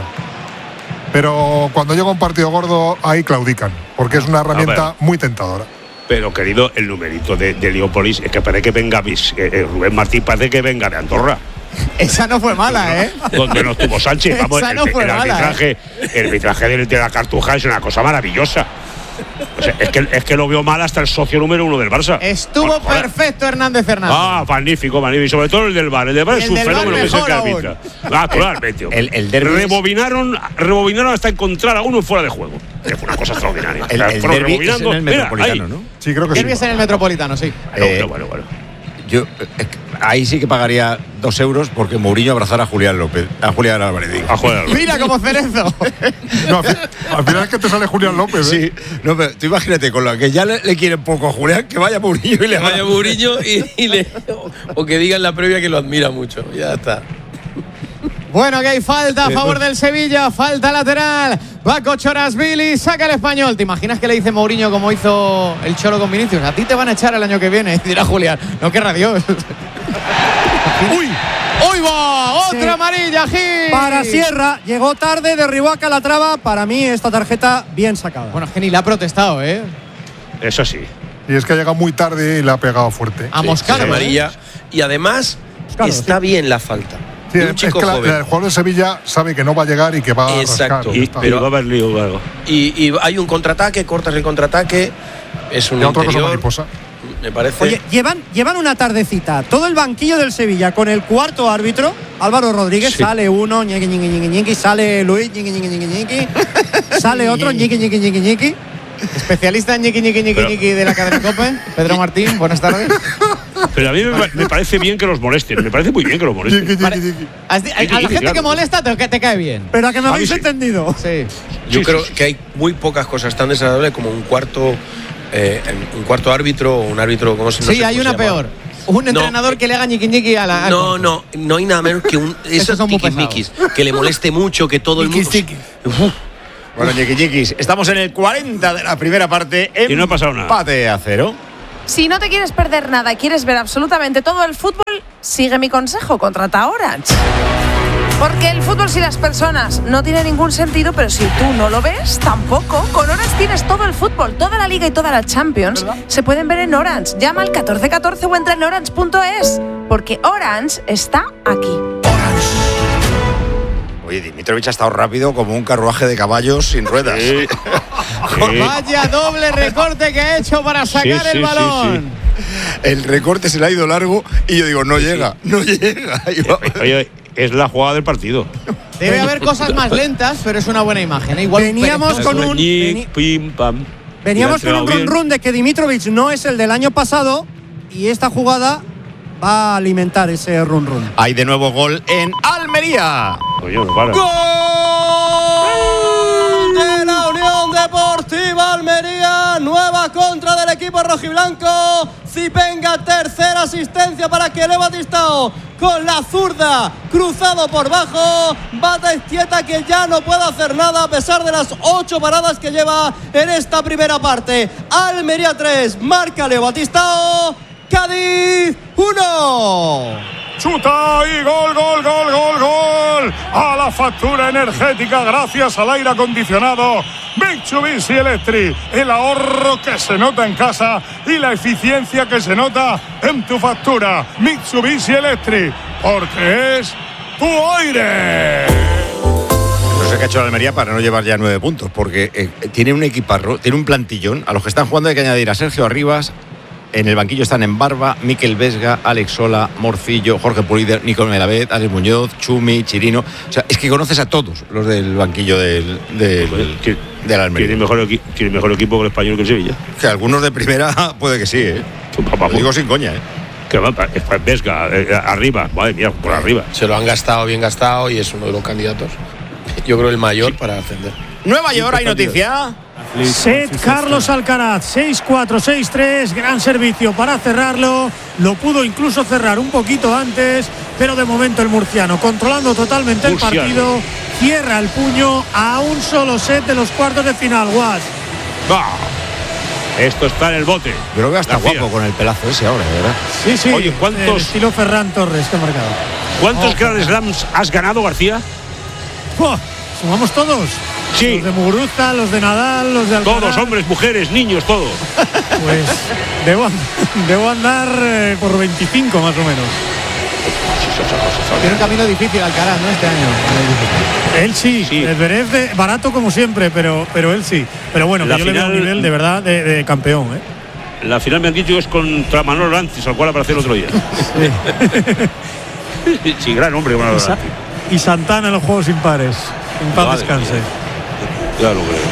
Pero cuando llega un partido gordo, ahí claudican, porque es una herramienta muy tentadora. Pero, querido, el numerito de, de Leópolis es que parece que venga bis, eh, eh, Rubén Martín parece que venga de Andorra. Esa no fue mala, ¿eh? Donde no estuvo Sánchez. Vamos, Esa no el, fue el, mala, arbitraje, ¿eh? el arbitraje de, de la Cartuja es una cosa maravillosa. O sea, es, que, es que lo vio mal hasta el socio número uno del Barça. Estuvo bueno, perfecto Hernández Hernández. Ah, magnífico, magnífico. Sobre todo el del V A R. El del V A R es un fenómeno que es el que arbitra. Naturalmente. El, el derbi rebobinaron, rebobinaron hasta encontrar a uno fuera de juego. Que fue una cosa extraordinaria. El, el derbi es en el Metropolitano, mira, ¿no? Sí, creo que derbi sí. es en el Metropolitano, sí. Eh, bueno, bueno, bueno. Yo eh, ahí sí que pagaría dos euros porque Mourinho abrazara a Julián López, a Julián Álvarez. Digo. A Julián Álvarez. Mira como Cerezo. No, al final es que te sale Julián López, ¿eh? Sí, no, pero tú imagínate con lo que ya le, le quieren poco a Julián, que vaya Mourinho y le vaya Mourinho y, y le o que diga en la previa que lo admira mucho. Ya está. Bueno, que hay falta a favor del Sevilla, falta lateral. Va Cochorasvili, saca el Español. ¿Te imaginas que le dice Mourinho como hizo el Cholo con Vinicius? A ti te van a echar el año que viene. Y dirá Julián, no querrá Dios. ¡Uy! ¡Uy va! ¡Otra sí. amarilla, Gil! Para Sierra, llegó tarde, derribó a Calatrava. Para mí, esta tarjeta bien sacada. Bueno, Geni la ha protestado, ¿eh? Eso sí. Y es que ha llegado muy tarde y le ha pegado fuerte. A Moscano. Sí, amarilla. Y además, Moscano, está sí. bien la falta. Sí, un chico es que la, joven. El jugador de Sevilla sabe que no va a llegar y que va Exacto. a rascar. Y, pero va a haber lío luego. Y, y hay un contraataque, cortas el contraataque. Es un y otra interior, cosa mariposa. Me parece. Oye, llevan, llevan una tardecita. Todo el banquillo del Sevilla con el cuarto árbitro, Álvaro Rodríguez, sí. sale uno, ñiqui, ñiqui, ñiqui, ñiqui, sale Luis, ñiqui, ñiqui, ñiqui, ñiqui, sale otro, ñiqui, ñiqui, ñiqui, ñiqui. Especialista en ñiqui, ñiqui, ñiqui, ñiqui de la cadena COPE, Pedro Martín, buenas tardes. Pero a mí me, me parece bien que los molesten, me parece muy bien que los molesten. Pare a, a la gente que molesta te, te cae bien. Pero a que me a habéis sí. entendido. Sí. Yo sí, creo sí. que hay muy pocas cosas tan desagradables como un cuarto, eh, un cuarto árbitro o un árbitro como se Sí, no sé hay una peor. Un entrenador no, que le haga ñiqui ñiqui a la. No, no, no hay nada menos que un esos tiquismiquis que le moleste mucho, que todo el mundo. Uf. Bueno, ñiquiñiquis, estamos en el cuarenta de la primera parte. Y no ha pasado nada. Empate a cero. Si no te quieres perder nada y quieres ver absolutamente todo el fútbol, sigue mi consejo, contrata a Orange. Porque el fútbol sin las personas no tiene ningún sentido, pero si tú no lo ves, tampoco. Con Orange tienes todo el fútbol, toda la Liga y toda la Champions. ¿Verdad? Se pueden ver en Orange. Llama al catorce catorce o entra en orange punto es. Porque Orange está aquí. Oye, Dimitrovic ha estado rápido como un carruaje de caballos sin ruedas. Sí. Sí. Vaya doble recorte que ha hecho para sacar sí, sí, el balón. Sí, sí. El recorte se le ha ido largo y yo digo, no sí, llega, sí. no llega. Oye, es la jugada del partido. Debe haber cosas más lentas, pero es una buena imagen. Igual veníamos con un veni, pim, pam. Veníamos con un run run de que Dimitrovic no es el del año pasado y esta jugada va a alimentar ese run run. Hay de nuevo gol en Almería. Oye, no para. ¡Gol de la Unión Deportiva Almería! Nueva contra del equipo rojiblanco. Zipenga, tercera asistencia para Kelly Batistao. Con la zurda, cruzado por bajo. Battistieta que ya no puede hacer nada a pesar de las ocho paradas que lleva en esta primera parte. Almería tres, marca Leo Batistao. Cádiz uno. Chuta y gol, gol, gol, gol, gol. A la factura energética gracias al aire acondicionado Mitsubishi Electric. El ahorro que se nota en casa y la eficiencia que se nota en tu factura. Mitsubishi Electric, porque es tu aire. No sé qué ha hecho la Almería para no llevar ya nueve puntos, porque eh, tiene un equiparro, tiene un plantillón. A los que están jugando hay que añadir a Sergio Arribas. En el banquillo están en Barba, Miquel Vesga, Alex Sola, Morcillo, Jorge Pulider, Nicolás Melamed, Alex Muñoz, Chumi, Chirino. O sea, es que conoces a todos los del banquillo del, del, pues, de la Almería. ¿Tiene mejor, ¿Tiene mejor equipo que el Español que el Sevilla? Que algunos de primera puede que sí, ¿eh? Lo digo sin coña, ¿eh? Que va, Vesga, eh, arriba, madre mía, por arriba. Se lo han gastado, bien gastado, y es uno de los candidatos. Yo creo el mayor sí. para ascender. Nueva York, hay noticia. Set Carlos Alcaraz, seis cuatro, seis tres, gran servicio para cerrarlo. Lo pudo incluso cerrar un poquito antes, pero de momento el murciano, controlando totalmente murciano. el partido, cierra el puño a un solo set de los cuartos de final. Guas. Bah. Esto está en el bote. Yo lo veo hasta García. Guapo con el pelazo ese ahora, ¿verdad? Sí, sí. Oye, ¿cuántos el estilo Ferran Torres que ha marcado? ¿Cuántos oh, Grand Slams has ganado, García? Oh, ¿sumamos todos? Sí. Los de Muguruza, los de Nadal, los de Alcaraz. Todos, hombres, mujeres, niños, todos. Pues debo, debo andar eh, por veinticinco más o menos. Tiene un camino difícil Alcaraz, ¿no? Este año. Él sí, sí. El Zverev de, barato como siempre, pero, pero él sí. Pero bueno, que yo final, le veo un nivel de verdad de, de campeón, ¿eh? La final me han dicho que es contra Manolo Lantis, al cual apareció el otro día. Sí, sí, gran hombre. Y, Sa y Santana en los juegos impares. En paz vale, descanse. Ya lo creo.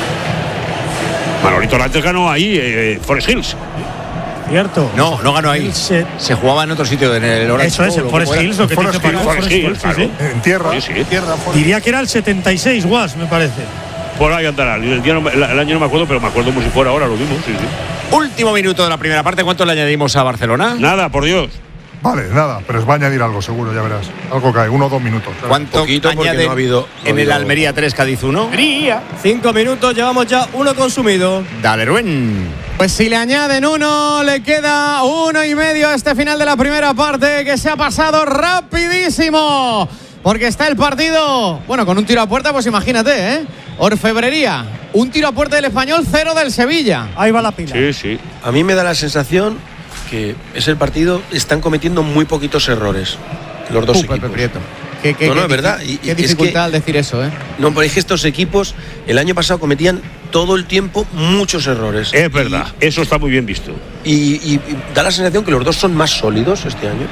Manolito Lantis ganó ahí, eh, Forest Hills. Cierto. No, no ganó ahí. Se, se jugaba en otro sitio, en el Orange. Eso es, en Forest Hills, lo que Forest dice Hills, Forest Hills, claro. sí, sí. En tierra. Sí, sí. tierra Diría que era el setenta y seis, Guas, me parece. Por ahí andará. El, día no, el, el año no me acuerdo, pero me acuerdo como si fuera ahora, lo mismo. Sí, sí. Último minuto de la primera parte. ¿Cuánto le añadimos a Barcelona? Nada, por Dios. Vale, nada, pero os va a añadir algo, seguro, ya verás. Algo cae, uno o dos minutos. ¿Cuánto añaden no ha habido, no en habido... el Almería tres, Cádiz uno? Cinco minutos, llevamos ya uno consumido. Dale, Rubén. Pues si le añaden uno, le queda uno y medio a este final de la primera parte, que se ha pasado rapidísimo. Porque está el partido, bueno, con un tiro a puerta, pues imagínate, ¿eh? Orfebrería, un tiro a puerta del Español, cero del Sevilla. Ahí va la pila. Sí, sí. A mí me da la sensación que es el partido, están cometiendo muy poquitos errores los dos uh, equipos. Prieto. ¿Qué, qué, no, no, qué, es verdad. Qué, qué dificultad al decir eso, ¿eh? No, pero es que estos equipos el año pasado cometían todo el tiempo muchos errores. Es verdad, y, eso está muy bien visto. Y, y, y da la sensación que los dos son más sólidos este año.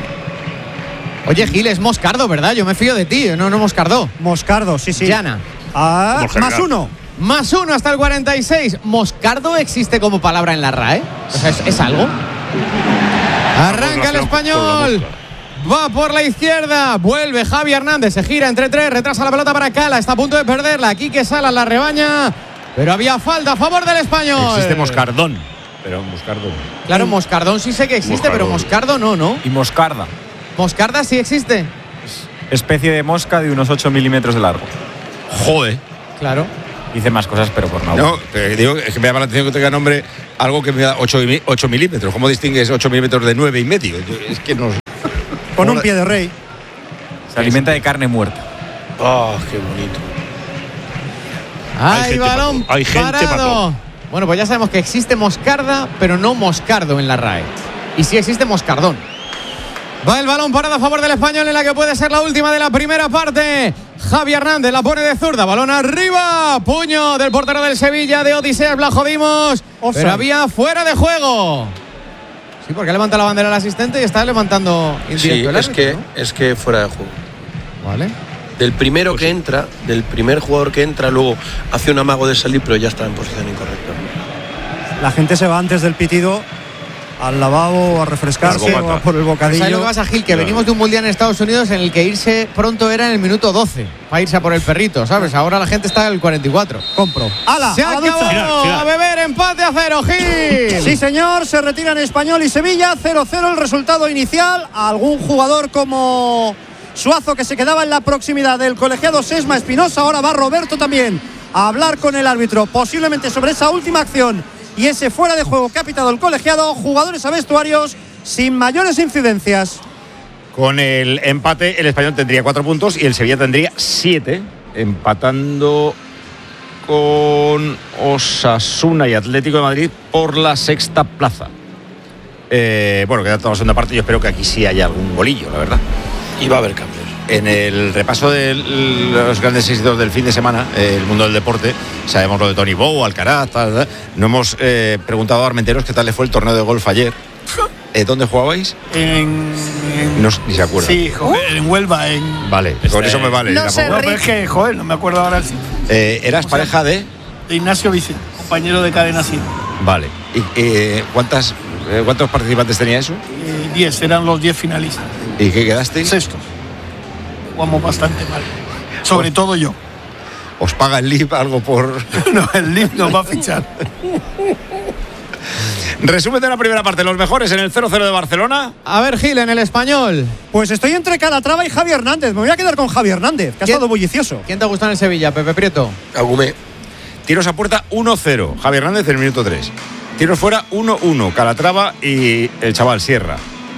Oye, Gil, es Moscardo, ¿verdad? Yo me fío de ti, no, no Moscardo. Moscardo, sí, sí. Llana. Ah, más uno. Más uno hasta el cuarenta y seis. ¿Moscardo existe como palabra en la R A E? O sea, ¿es, es algo? Arranca el Español. Va por la izquierda. Vuelve Javi Hernández. Se gira entre tres. Retrasa la pelota para Cala. Está a punto de perderla. Quique Salas la rebaña. Pero había falta a favor del Español. Existe Moscardón. Pero Moscardón. Claro, Moscardón sí sé que existe, Moscardón. Pero Moscardo no, ¿no? Y Moscarda. ¿Moscarda sí existe? Especie de mosca de unos ocho milímetros de largo. Joder. Claro. Dice más cosas, pero por no. No, pero digo, es que me llama la atención que tenga nombre algo que me da ocho milímetros. ¿Cómo distingues ocho milímetros de nueve y medio? Es que no. Con un pie de rey. Se alimenta de carne muerta. ¡Oh, qué bonito! Hay, hay balón hay gente parado. Bueno, pues ya sabemos que existe moscarda, pero no moscardo en la R A E. Y sí existe moscardón. Va el balón parado a favor del Español en la que puede ser la última de la primera parte. Javi Hernández la pone de zurda, balón arriba, puño del portero del Sevilla de Odiseas Blajodimos, pero había fuera de juego. Sí, porque levanta la bandera el asistente y está levantando sí, el es árbitro, que ¿no? es que fuera de juego. Vale. Del primero pues que sí. entra, del primer jugador que entra, luego hace un amago de salir, pero ya está en posición incorrecta. La gente se va antes del pitido al lavabo, a refrescarse o a por el bocadillo. ¿Sabes lo que pasa, Gil? Que claro. venimos de un mundial en Estados Unidos en el que irse pronto era en el minuto doce para irse a por el perrito, ¿sabes? Ahora la gente está en el cuarenta y cuatro. Compro. ¡Hala! Se acabó final, final. a beber, empate a cero, Gil. Sí, señor, se retiran Español y Sevilla, cero cero el resultado inicial. Algún jugador como Suazo que se quedaba en la proximidad del colegiado Sesma Espinosa. Ahora va Roberto también a hablar con el árbitro, posiblemente sobre esa última acción y ese fuera de juego que ha pitado el colegiado. Jugadores a vestuarios sin mayores incidencias. Con el empate el Español tendría cuatro puntos y el Sevilla tendría siete, empatando con Osasuna y Atlético de Madrid por la sexta plaza. Eh, bueno, queda toda la segunda parte. Yo espero que aquí sí haya algún golillo, la verdad. Y va a haber cambios. En el repaso de los grandes éxitos del fin de semana, eh, el mundo del deporte, sabemos lo de Tony Bow, Alcaraz, tal, tal. No hemos eh, preguntado a Armenteros qué tal le fue el torneo de golf ayer. Eh, ¿Dónde jugabais? En, en... No, ni se acuerda. Sí, joder, en Huelva. En... Vale, con eso me vale. No, sé, no, pero es que, joder, no me acuerdo ahora el sitio. Eh, ¿Eras pareja de? De Ignacio Vicente, compañero de Cadena Cien. Vale. ¿Y eh, cuántas, eh, cuántos participantes tenía eso? Eh, diez, eran los diez finalistas. ¿Y qué quedasteis? Sextos. Jugamos bastante mal. Sobre ¿Os, todo yo. ¿Os paga el L I P algo por...? No, el L I P nos va a fichar. Resumen de la primera parte, los mejores en el cero cero de Barcelona. A ver, Gil, en el Español. Pues estoy entre Calatrava y Javi Hernández. Me voy a quedar con Javi Hernández, que ha estado bullicioso. ¿Quién te gusta en el Sevilla, Pepe Prieto? Agumé. Tiros a puerta uno cero, Javi Hernández en el minuto tres. Tiros fuera uno uno, Calatrava y el chaval Sierra.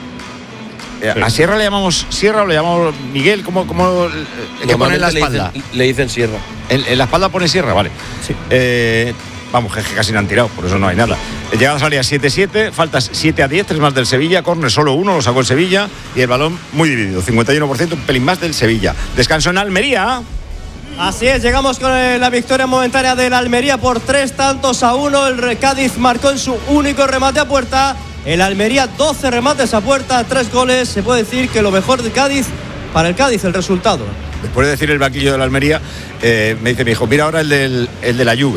Sí. ¿A Sierra le llamamos Sierra o le llamamos Miguel? ¿Cómo, cómo le pone en la espalda? Le dicen, le dicen Sierra. En, en la espalda pone Sierra, vale. Sí. Eh, vamos, que casi no han tirado, por eso no hay nada. Llegada salida siete siete, faltas siete a diez, tres más del Sevilla, córner solo uno, lo sacó el Sevilla y el balón muy dividido, cincuenta y uno por ciento, un pelín más del Sevilla. Descanso en Almería. Así es, llegamos con la victoria momentánea del Almería por tres tantos a uno. El Cádiz marcó en su único remate a puerta. El Almería, doce remates a puerta, tres goles. Se puede decir que lo mejor de Cádiz, para el Cádiz, el resultado. Después de decir el banquillo de la Almería, eh, me dice mi hijo, mira ahora el, del, el de la Juve.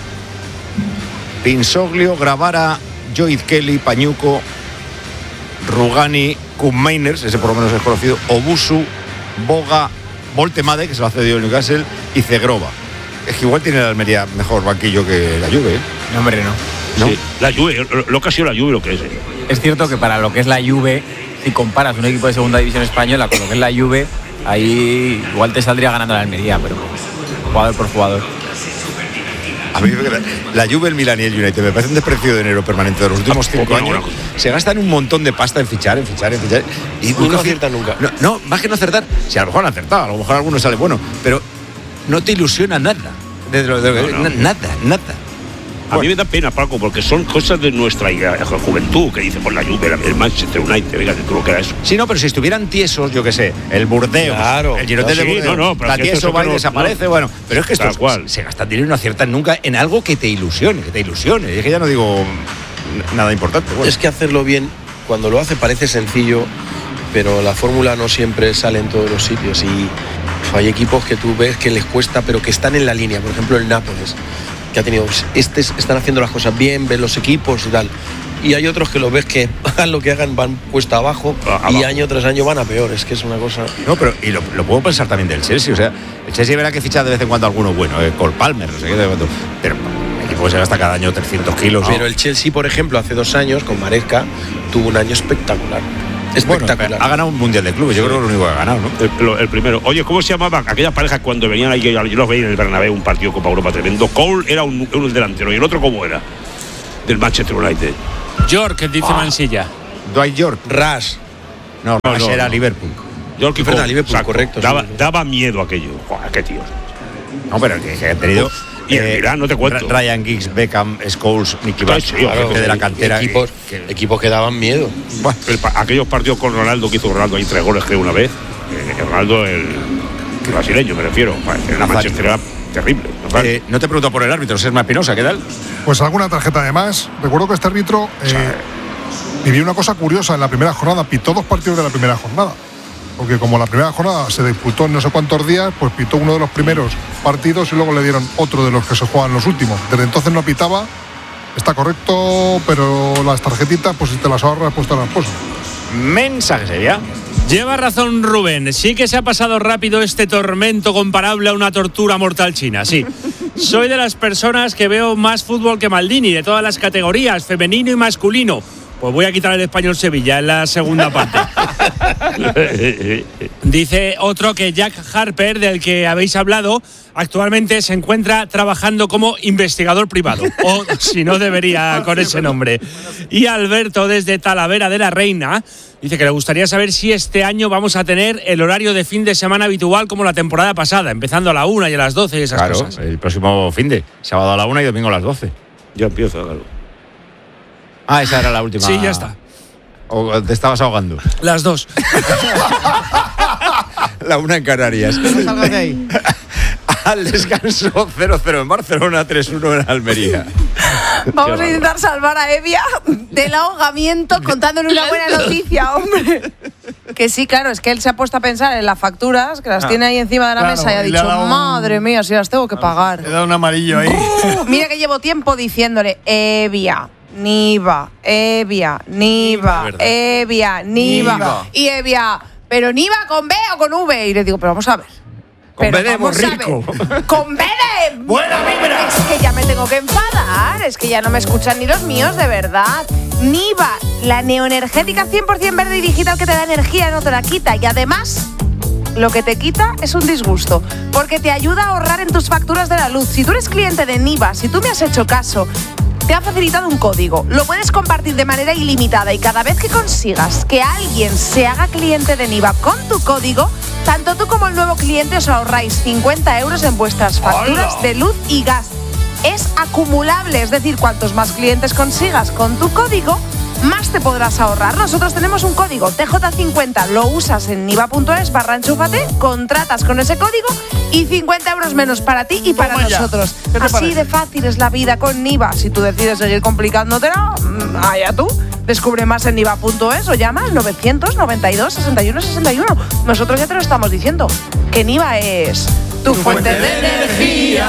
Pinsoglio, Gravara, Joid Kelly, Pañuco, Rugani, Kuhn-Meiners, ese por lo menos es conocido, Obusu, Boga, Voltemade, que se lo ha cedido el Newcastle, y Zegrova. Es que igual tiene la Almería mejor banquillo que la Juve, ¿eh? No, hombre, no. ¿No? Sí, la Juve, lo, lo que ha sido la Juve lo que es. ¿eh? Es cierto que para lo que es la Juve, si comparas un equipo de segunda división española con lo que es la Juve, ahí igual te saldría ganando la Almería, pero jugador por jugador. A mí la Juve, el Milan y el United me parece un desprecio de dinero permanente de los últimos cinco años. Se gastan un montón de pasta en fichar, en fichar, en fichar. Y, y no aciertan nunca. No, no, más que no acertar, si a lo mejor han acertado, a lo mejor algunos sale bueno, pero no te ilusiona nada. De lo, de lo, no, no. Nada, nada. A mí me da pena, Paco, porque son cosas de nuestra juventud, que dice por la Juve, el Manchester United, venga, que creo que era eso. Sí, no, pero si estuvieran tiesos, yo qué sé, el Burdeos, claro, el Girotel no, de sí, Burdeos, no, no, pero la si tieso va y no, desaparece, no, bueno, pero es que estos cual. se gastan dinero y no aciertan nunca en algo que te ilusione, que te ilusione. Y es que ya no digo nada importante. Bueno. Es que hacerlo bien, cuando lo hace parece sencillo, pero la fórmula no siempre sale en todos los sitios y hay equipos que tú ves que les cuesta, pero que están en la línea. Por ejemplo, el Nápoles, que ha tenido, este, están haciendo las cosas bien, ven los equipos y tal. Y hay otros que lo ves que hagan lo que hagan, van puesta abajo, ah, y año tras año van a peor. Es que es una cosa. No, pero y lo, lo puedo pensar también del Chelsea. O sea, el Chelsea verá que ficha de vez en cuando alguno bueno, eh, Cole Palmer, no sé qué, de cuando. Pero el equipo se gasta cada año trescientos kilos. Pero ¿no? El Chelsea, por ejemplo, hace dos años, con Maresca, tuvo un año espectacular. Espectacular. Bueno, ha ganado un mundial de clubes, yo sí. Creo que es lo único que ha ganado, ¿no? El, el primero. Oye, ¿cómo se llamaban aquellas parejas cuando venían ahí? Yo los veía en el Bernabéu, un partido de Copa Europa tremendo. Cole era un, un delantero, y el otro, ¿cómo era? Del Manchester United. York, dice ah. Mansilla. Dwight York. Ras. No, no, no era no. Liverpool. Yo que verdad, Liverpool, saco, correcto. Daba, sí, sí. daba miedo aquello. Joder, qué tío. No, pero que, que ha tenido. Y el Milán, no te cuento. Ryan Giggs, Beckham, Scholes, Nicky Butt, sí, claro, gente de la cantera. Equipos que, equipos que daban miedo. Bueno, el, aquellos partidos con Ronaldo que hizo Ronaldo ahí tres goles que una vez. Eh, Ronaldo, el, el brasileño, me refiero. En la Manchester era terrible. ¿No, eh, no te pregunto por el árbitro, Sesma Espinosa, ¿qué tal? Pues alguna tarjeta de más. Recuerdo que este árbitro eh, o sea, vivió una cosa curiosa en la primera jornada. Pitó dos partidos de la primera jornada. Porque como la primera jornada se disputó en no sé cuántos días, pues pitó uno de los primeros partidos y luego le dieron otro de los que se juegan los últimos. Desde entonces no pitaba, está correcto, pero las tarjetitas, pues si te las ahorras, pues te las posas. Mensaje sería. Lleva razón Rubén, sí que se ha pasado rápido este tormento comparable a una tortura mortal china, sí. Soy de las personas que veo más fútbol que Maldini, de todas las categorías, femenino y masculino. Pues voy a quitar el Español Sevilla en la segunda parte. Dice otro que Jack Harper, del que habéis hablado, actualmente se encuentra trabajando como investigador privado. O si no, debería con ese nombre. Y Alberto, desde Talavera de la Reina, dice que le gustaría saber si este año vamos a tener el horario de fin de semana habitual como la temporada pasada, empezando a la una y a las doce y esas claro, cosas. El próximo fin de sábado a la una y domingo a las doce. Ya empiezo, claro. Ah, esa era la última. Sí, ya está. ¿O te estabas ahogando? Las dos. La una en Canarias. No salgas de ahí. Al descanso cero cero en Barcelona, tres uno en Almería. Vamos a intentar salvar a Evia del ahogamiento contándole una buena noticia, hombre. Que sí, claro, es que él se ha puesto a pensar en las facturas, que las ah, tiene ahí encima de la claro, mesa y ha dicho, un... madre mía, si las tengo que pagar. Le da un amarillo ahí. Uh, mira que llevo tiempo diciéndole, Evia, Niva, Evia, Niva, Evia, Niva. Niva. Y Evia, pero Niva con B o con V. Y le digo, pero vamos a ver. Con B de rico. Con B de... Buena vibra. Es que ya me tengo que enfadar. Es que ya no me escuchan ni los míos, de verdad. Niva, la neoenergética cien por ciento verde y digital que te da energía, no te la quita. Y además, lo que te quita es un disgusto, porque te ayuda a ahorrar en tus facturas de la luz. Si tú eres cliente de Niva, si tú me has hecho caso, te ha facilitado un código. Lo puedes compartir de manera ilimitada y cada vez que consigas que alguien se haga cliente de Niva con tu código, tanto tú como el nuevo cliente os ahorráis cincuenta euros en vuestras facturas ¡Hola! De luz y gas. Es acumulable, es decir, cuantos más clientes consigas con tu código, más te podrás ahorrar. Nosotros tenemos un código T J cincuenta, lo usas en niva punto es barra enchúfate, contratas con ese código y cincuenta euros menos para ti y para nosotros. Así parece? De fácil es la vida con Niva. Si tú decides seguir complicándotela, allá tú. Descubre más en niva punto es o llama al novecientos noventa y dos sesenta y uno sesenta y uno. Nosotros ya te lo estamos diciendo, que Niva es tu, tu fuente, fuente de energía.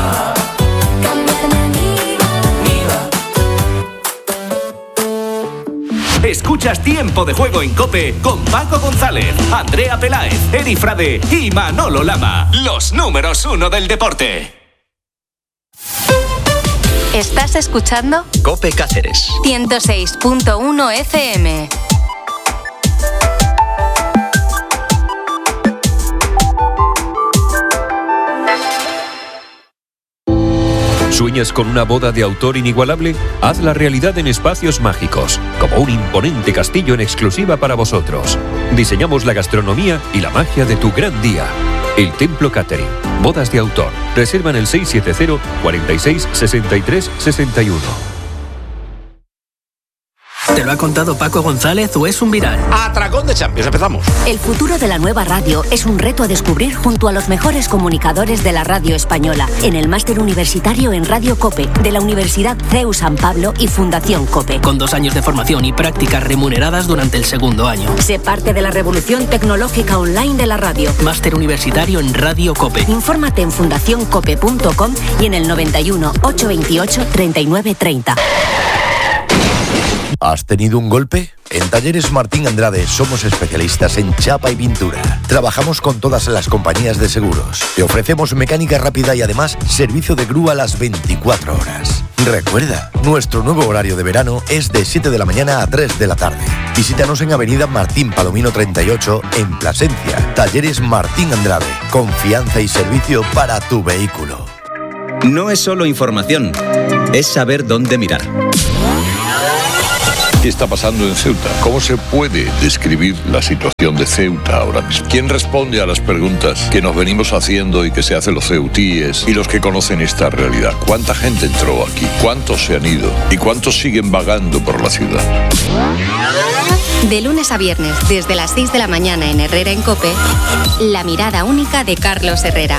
Escuchas Tiempo de Juego en COPE con Paco González, Andrea Peláez, Eri Frade y Manolo Lama. Los números uno del deporte. ¿Estás escuchando? COPE Cáceres ciento seis punto uno F M. ¿Sueñas con una boda de autor inigualable? Hazla realidad en Espacios Mágicos, como un imponente castillo en exclusiva para vosotros. Diseñamos la gastronomía y la magia de tu gran día. El Templo Catering. Bodas de autor. Reserva en el seis siete cero, cuarenta y seis, sesenta y tres, sesenta y uno. ¿Te lo ha contado Paco González o es un viral? Atracón de Champions, empezamos. El futuro de la nueva radio es un reto a descubrir junto a los mejores comunicadores de la radio española en el máster universitario en Radio COPE de la Universidad C E U San Pablo y Fundación COPE. Con dos años de formación y prácticas remuneradas durante el segundo año. Sé parte de la revolución tecnológica online de la radio. Máster universitario en Radio COPE. Infórmate en fundación cope punto com y en el noventa y uno, ochocientos veintiocho, treinta y nueve treinta. ¿Has tenido un golpe? En Talleres Martín Andrade somos especialistas en chapa y pintura. Trabajamos con todas las compañías de seguros. Te ofrecemos mecánica rápida y además servicio de grúa las veinticuatro horas. Recuerda, nuestro nuevo horario de verano es de siete de la mañana a tres de la tarde. Visítanos en Avenida Martín Palomino treinta y ocho en Plasencia. Talleres Martín Andrade. Confianza y servicio para tu vehículo. No es solo información, es saber dónde mirar. ¿Qué está pasando en Ceuta? ¿Cómo se puede describir la situación de Ceuta ahora mismo? ¿Quién responde a las preguntas que nos venimos haciendo y que se hacen los ceutíes y los que conocen esta realidad? ¿Cuánta gente entró aquí? ¿Cuántos se han ido? ¿Y cuántos siguen vagando por la ciudad? De lunes a viernes, desde las seis de la mañana en Herrera en COPE, la mirada única de Carlos Herrera.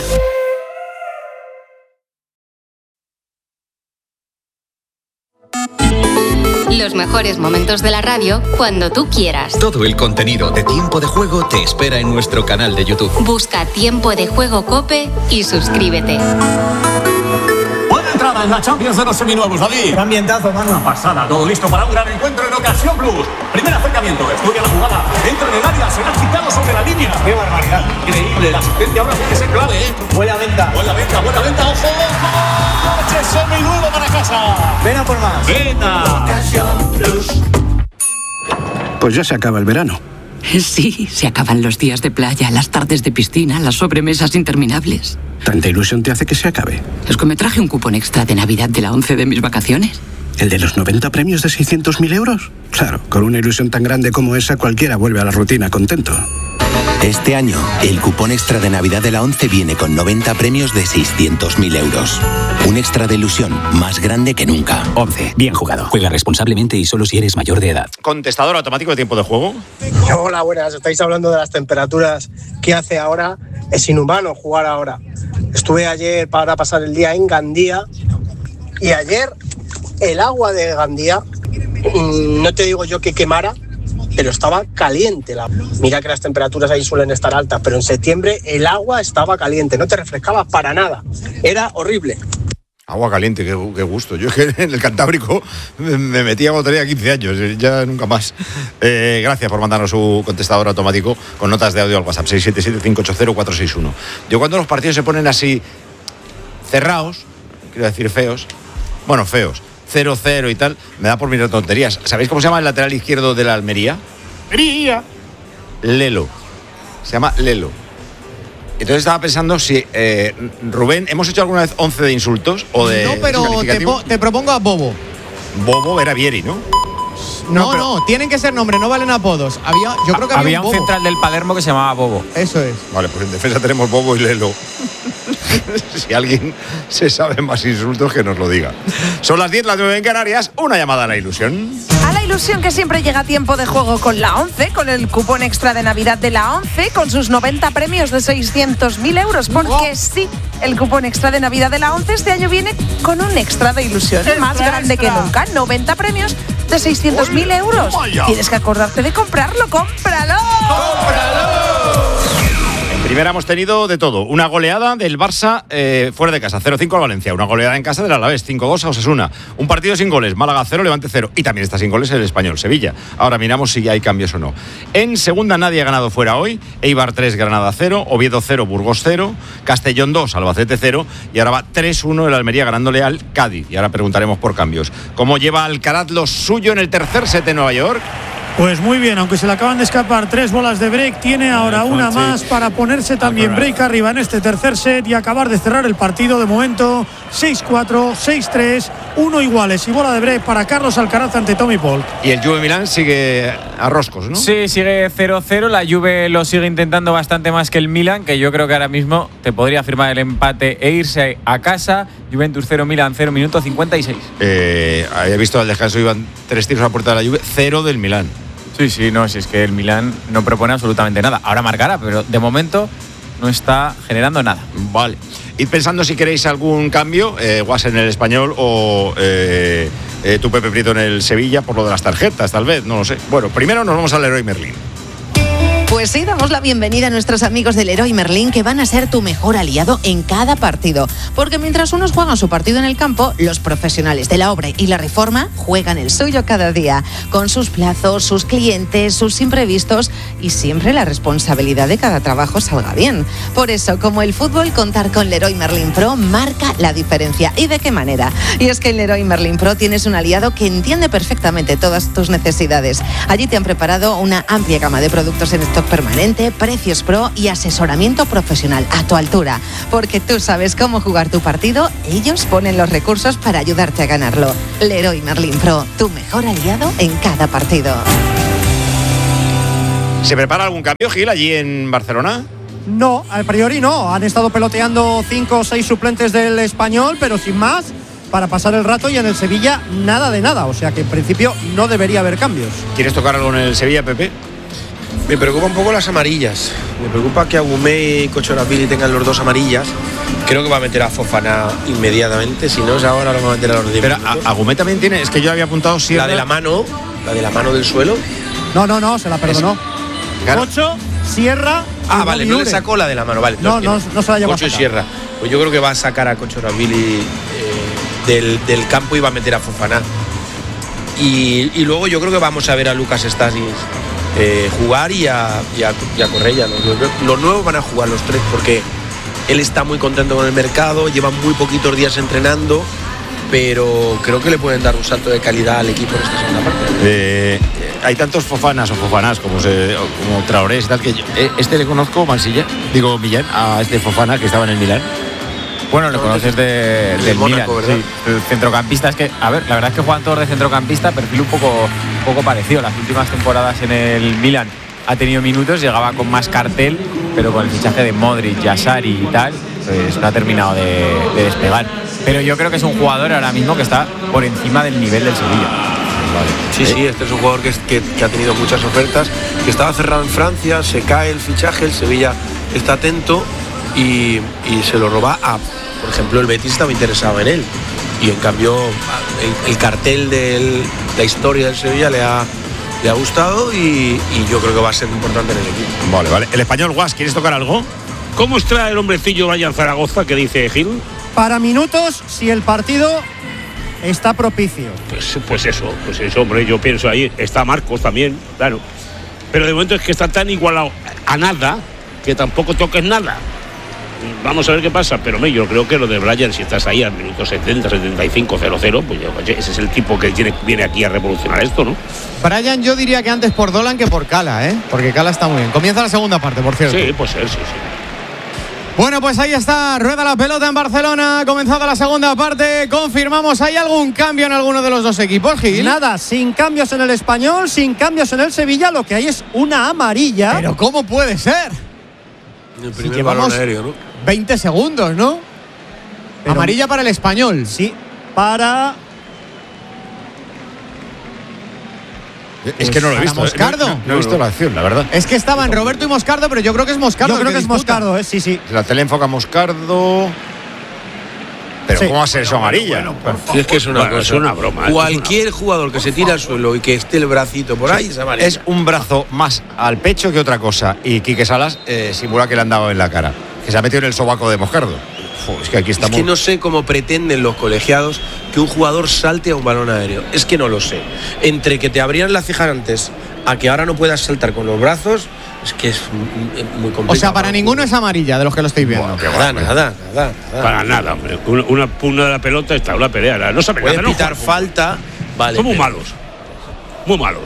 Los mejores momentos de la radio cuando tú quieras. Todo el contenido de Tiempo de Juego te espera en nuestro canal de YouTube. Busca Tiempo de Juego COPE y suscríbete. Buena entrada en la Champions de los seminuevos, David. Qué ambientazo, mano. Una pasada, todo listo para un gran encuentro en Ocasión Plus. Primer acercamiento, estudia la jugada, entra en el área, será quitado sobre la línea. Qué barbaridad. Increíble, la asistencia ahora tiene que ser clave, ¿eh? Buena venta. Buena venta, buena venta, ojo, ojo. Coche seminuevo para casa. Ven a por más. Ven a Ocasión Plus. Pues ya se acaba el verano. Sí, se acaban los días de playa, las tardes de piscina, las sobremesas interminables. ¿Tanta ilusión te hace que se acabe? Es que me traje un cupón extra de Navidad de la ONCE de mis vacaciones. ¿El de los noventa premios de seiscientos mil euros? Claro, con una ilusión tan grande como esa cualquiera vuelve a la rutina contento. Este año, el cupón extra de Navidad de la ONCE viene con noventa premios de seiscientos mil euros. Un extra de ilusión más grande que nunca. ONCE, bien jugado. Juega responsablemente y solo si eres mayor de edad. ¿Contestador automático de tiempo de juego? Hola, buenas. Estáis hablando de las temperaturas que hace ahora. Es inhumano jugar ahora. Estuve ayer para pasar el día en Gandía y ayer el agua de Gandía, no te digo yo que quemara, pero estaba caliente. Mira que las temperaturas ahí suelen estar altas, pero en septiembre el agua estaba caliente, no te refrescaba para nada. Era horrible. Agua caliente, qué, qué gusto. Yo es que en el Cantábrico me metí a botería quince años, ya nunca más. Eh, gracias por mandarnos su contestador automático con notas de audio al WhatsApp seis siete siete, cinco ocho cero, cuatro seis uno. Yo cuando los partidos se ponen así cerrados, quiero decir feos, bueno, feos, cero cero y tal, me da por mirar tonterías. ¿Sabéis cómo se llama el lateral izquierdo de la Almería? Almería. Lelo. Se llama Lelo. Entonces estaba pensando si, eh, Rubén, ¿hemos hecho alguna vez once de insultos o de No, pero te, po- te propongo a Bobo. Bobo era Vieri, ¿no? No, no, no, tienen que ser nombres, no valen apodos. Había, yo creo que había, había un, un Bobo. central del Palermo que se llamaba Bobo. Eso es. Vale, pues en defensa tenemos Bobo y Lelo. Si alguien se sabe más insultos, que nos lo diga. Son las diez, las nueve en Canarias. Una llamada a la ilusión. A la ilusión que siempre llega a tiempo de juego con la ONCE, con el cupón extra de Navidad de la ONCE, con sus noventa premios de seiscientos mil euros. Porque sí, el cupón extra de Navidad de la ONCE este año viene con un extra de ilusión más grande que nunca. noventa premios de seiscientos mil euros. Tienes que acordarte de comprarlo. ¡Cómpralo! ¡Cómpralo! En primera hemos tenido de todo. Una goleada del Barça eh, fuera de casa, cero cinco al Valencia. Una goleada en casa del Alavés, cinco dos a Osasuna. Un partido sin goles, Málaga cero, Levante cero. Y también está sin goles el Español, Sevilla. Ahora miramos si hay cambios o no. En segunda nadie ha ganado fuera hoy. Eibar tres, Granada cero, Oviedo cero, Burgos cero, Castellón dos, Albacete cero. Y ahora va tres uno el Almería ganándole al Cádiz. Y ahora preguntaremos por cambios. ¿Cómo lleva Alcaraz lo suyo en el tercer set en Nueva York? Pues muy bien, aunque se le acaban de escapar tres bolas de break, tiene ahora una más para ponerse también break arriba en este tercer set y acabar de cerrar el partido. De momento seis cuatro, seis tres, uno iguales y bola de break para Carlos Alcaraz ante Tommy Paul. Y el Juve Milán sigue a roscos, ¿no? Sí, sigue cero cero, la Juve lo sigue intentando bastante más que el Milan, que yo creo que ahora mismo te podría firmar el empate e irse a casa. Juventus cero, Milan cero, minuto cincuenta y seis. Eh, había visto al descanso, iban tres tiros a la puerta de la Juve, cero del Milán. Sí, sí, no, si es que el Milán no propone absolutamente nada. Ahora marcará, pero de momento no está generando nada. Vale. Id pensando si queréis algún cambio, eh, Guas en el Español o eh, eh, tu Pepe Prieto en el Sevilla, por lo de las tarjetas, tal vez, no lo sé. Bueno, primero nos vamos al Leroy Merlin. Pues sí, damos la bienvenida a nuestros amigos del Leroy Merlin, que van a ser tu mejor aliado en cada partido. Porque mientras unos juegan su partido en el campo, los profesionales de la obra y la reforma juegan el suyo cada día, con sus plazos, sus clientes, sus imprevistos y siempre la responsabilidad de cada trabajo salga bien. Por eso, como el fútbol, contar con Leroy Merlin Pro marca la diferencia. ¿Y de qué manera? Y es que en Leroy Merlin Pro tienes un aliado que entiende perfectamente todas tus necesidades. Allí te han preparado una amplia gama de productos en stock permanente, precios pro y asesoramiento profesional a tu altura. Porque tú sabes cómo jugar tu partido, ellos ponen los recursos para ayudarte a ganarlo. Leroy Merlin Pro, tu mejor aliado en cada partido. ¿Se prepara algún cambio, Gil, allí en Barcelona? No, a priori no. Han estado peloteando cinco o seis suplentes del Español, pero sin más, para pasar el rato, y en el Sevilla nada de nada. O sea que en principio no debería haber cambios. ¿Quieres tocar algo en el Sevilla, Pepe? Me preocupa un poco las amarillas. Me preocupa que Agumé y Kochoravili tengan los dos amarillas. Creo que va a meter a Fofana inmediatamente. Si no es ahora, lo va a meter a los diez Pero minutos. Agumé también tiene, es que yo había apuntado Sierra. La de la mano, la de la mano del suelo. No, no, no, se la perdonó. Claro. Ocho, Sierra. Ah, vale, no le sacó la de la mano, vale. No, no, no se la llevó a Ocho y sacar. Sierra. Pues yo creo que va a sacar a Kochoravili eh, del, del campo y va a meter a Fofana. Y, y luego yo creo que vamos a ver a Lucas Stasis eh, jugar y a, y a, y a Correia. Los, los, los nuevos van a jugar los tres porque él está muy contento con el mercado, lleva muy poquitos días entrenando, pero creo que le pueden dar un salto de calidad al equipo en esta segunda parte. Eh, hay tantos Fofanas o Fofanas como, se, como Traorés y tal, que yo, eh, este le conozco, Mansilla, digo Millán, a este Fofana que estaba en el Milán. Bueno, lo conoces de, el del Mónaco, Milan, ¿verdad? sí. El centrocampista es que, a ver, la verdad es que juegan todos de centrocampista, perfil un poco, un poco parecido. Las últimas temporadas en el Milan ha tenido minutos, llegaba con más cartel, pero con el fichaje de Modric, Yassari y tal, pues no ha terminado de, de despegar. Pero yo creo que es un jugador ahora mismo que está por encima del nivel del Sevilla. Vale. Sí, sí, este es un jugador que, es, que, que ha tenido muchas ofertas, que estaba cerrado en Francia, se cae el fichaje, el Sevilla está atento y, y se lo roba a, por ejemplo, el Betis estaba interesado en él y en cambio el, el cartel de la historia del Sevilla le ha, le ha gustado y, y yo creo que va a ser importante en el equipo. Vale, vale. El español, Guas, ¿quieres tocar algo? ¿Cómo está el hombrecillo Brian Zaragoza que dice Gil? Para minutos, si el partido está propicio. Pues, pues eso, pues eso, hombre, yo pienso ahí. Está Marcos también, claro. Pero de momento es que está tan igualado a nada que tampoco toques nada. Vamos a ver qué pasa, pero me, yo creo que lo de Brian, si estás ahí al minuto setenta, setenta y cinco, cero cero, pues yo, oye, ese es el tipo que tiene, viene aquí a revolucionar esto, ¿no? Brian, yo diría que antes por Dolan que por Cala, ¿eh? Porque Cala está muy bien. Comienza la segunda parte, por cierto. Sí, puede ser, sí, sí. Bueno, pues ahí está, rueda la pelota en Barcelona, comenzada la segunda parte, confirmamos, ¿hay algún cambio en alguno de los dos equipos, Gil? Nada, sin cambios en el Español, sin cambios en el Sevilla, lo que hay es una amarilla. ¿Pero cómo puede ser? El Si primer llevamos balón aéreo, ¿no? veinte segundos, ¿no? Pero, amarilla para el Español. Sí, para... Es que no lo he visto. Moscardo. No, no, no he visto la acción, la verdad. Es que estaban Roberto y Moscardo, pero yo creo que es Moscardo. Yo creo que es disputa. Moscardo, ¿eh? Sí, sí. La tele enfoca a Moscardo. Pero Sí. ¿cómo va a ser eso amarilla? Bueno, bueno, Sí, es que es una bueno, cosa. es una broma. Cualquier jugador que se tira al suelo y que esté el bracito por ahí es amarilla. Es un brazo más al pecho que otra cosa. Y Quique Salas eh, simula que le han dado en la cara. Que se ha metido en el sobaco de Moscardo. Uf, es que aquí estamos. Es que no sé cómo pretenden los colegiados que un jugador salte a un balón aéreo. Es que no lo sé. Entre que te abrían la ceja antes a que ahora no puedas saltar con los brazos, es que es muy complicado. O sea, para ninguno es amarilla de los que lo estáis viendo. Bueno, nada, nada, nada, nada. Para nada, hombre. Una, una pugna de la pelota está una pelea. No saben Puede nada, no pitar juegan. falta, vale. Son muy pero- malos. Muy malos.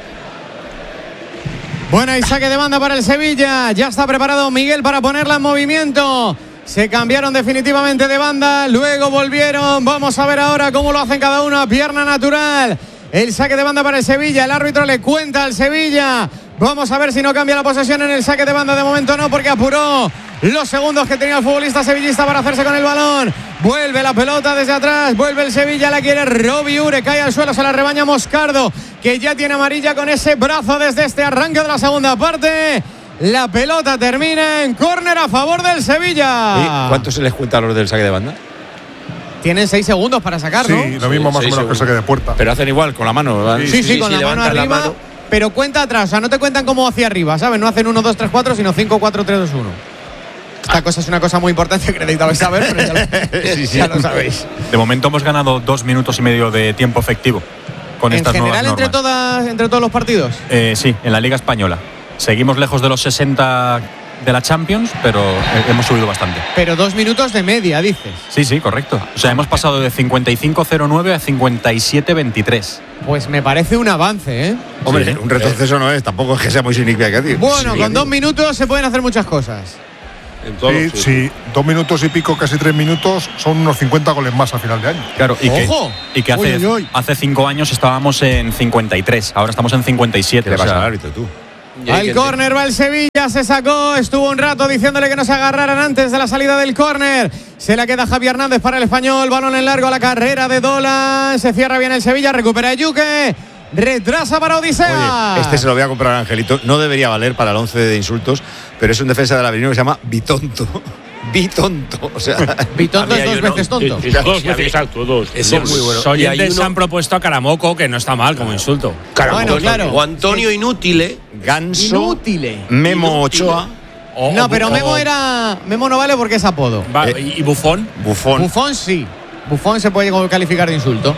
Bueno, y saque de banda para el Sevilla. Ya está preparado Miguel para ponerla en movimiento. Se cambiaron definitivamente de banda, luego volvieron. Vamos a ver ahora cómo lo hacen cada uno a pierna natural. El saque de banda para el Sevilla. El árbitro le cuenta al Sevilla. Vamos a ver si no cambia la posesión en el saque de banda. De momento no, porque apuró los segundos que tenía el futbolista sevillista para hacerse con el balón. Vuelve la pelota desde atrás. Vuelve el Sevilla, la quiere Robi Ure. Cae al suelo, se la rebaña Moscardo, que ya tiene amarilla con ese brazo desde este arranque de la segunda parte. La pelota termina en córner a favor del Sevilla. ¿Y cuánto se les cuenta a los del saque de banda? Tienen seis segundos para sacar, ¿no? Sí, lo mismo más o menos que el saque de puerta. Pero hacen igual, con la mano, ¿verdad? Sí, sí, sí, con sí, la mano levantan la arriba, mano. pero cuenta atrás. O sea, no te cuentan como hacia arriba, ¿sabes? No hacen uno, dos, tres, cuatro, sino cinco, cuatro, tres, dos, uno. Esta cosa es una cosa muy importante que necesitabais saber, pero ya lo, Sí, sí. ya lo sabéis. De momento hemos ganado dos minutos y medio de tiempo efectivo con ¿En estas general nuevas entre, normas. todas, entre todos los partidos? Eh, sí, en la Liga Española. Seguimos lejos de los sesenta de la Champions, pero hemos subido bastante. Pero dos minutos de media, dices. Sí, sí, correcto. O sea, hemos pasado de cincuenta y cinco cero nueve a cincuenta y siete veintitrés. Pues me parece un avance, ¿eh? Hombre, Sí. un retroceso no es, tampoco es que sea muy significativo. Bueno, Sí. con dos minutos se pueden hacer muchas cosas. Sí, sí, dos minutos y pico, casi tres minutos, son unos cincuenta goles más a final de año. Claro, y que, ¡Ojo! y que hace, Uy, uy, uy. hace cinco años estábamos en cincuenta y tres, ahora estamos en cincuenta y siete. ¿Qué le o pasa sea, al árbitro, tú? Al córner va el Sevilla, se sacó, estuvo un rato diciéndole que no se agarraran antes de la salida del córner. Se la queda Javi Hernández para el Español, balón en largo a la carrera de Dolan, se cierra bien el Sevilla, recupera Yuque, retrasa para Odisea. Oye, este se lo voy a comprar a Angelito, no debería valer para el once de insultos, pero es un defensa del Avenida que se llama Bitonto. Bitonto, o sea, Bitonto es dos veces tonto. Sí, sí, dos veces, exacto, dos. Ese dos. es muy bueno. Los Y hay oyentes uno- han propuesto a Caramoco, que no está mal como insulto. Bueno, claro. O Antonio Inútile. Ganso, Inútile. Memo Ochoa, O- No, o- pero o- Memo era. Memo no vale porque es apodo. Va, Eh. ¿Y y Bufón? Bufón. Bufón sí. Bufón se puede calificar de insulto.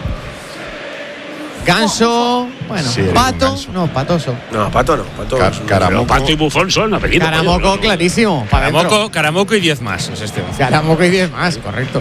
Ganso. Bueno, Sí, eres un Pato. ganso. No, patoso. No, Pato no. Pato Ca- es un- Caramoco. Pato y Bufón son apellidos. Caramoco, coño, no, no. clarísimo. pa' dentro. Caramoco, Caramoco y diez más. Es este. Caramoco y diez más, correcto.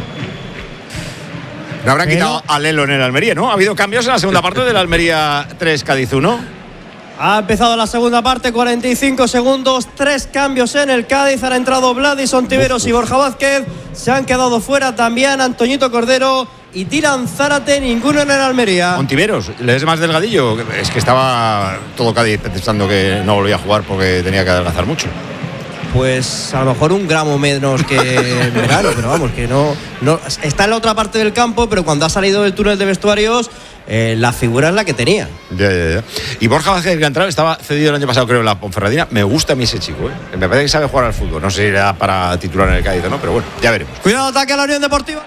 No habrán Pero- quitado a Lelo en el Almería, ¿no? Ha habido cambios en la segunda parte del Almería tres Cádiz uno. Ha empezado la segunda parte, cuarenta y cinco segundos, tres cambios en el Cádiz. Han entrado Vladison Tiveros y Borja Vázquez. Se han quedado fuera también Antoñito Cordero y Dylan Zárate, ninguno en el Almería. Ontiveros, ¿le es más delgadillo? Es que estaba todo Cádiz pensando que no volvía a jugar porque tenía que adelgazar mucho. Pues a lo mejor un gramo menos que en verano, pero vamos, que no, no. Está en la otra parte del campo, pero cuando ha salido del túnel de vestuarios, eh, la figura es la que tenía. Ya, ya, ya. Y Borja Vázquez, que ha entrado, estaba cedido el año pasado, creo, en la Ponferradina. Me gusta a mí ese chico, ¿eh? Me parece que sabe jugar al fútbol. No sé si era para titular en el Cádiz o no, pero bueno, ya veremos. Cuidado, ataque a la Unión Deportiva.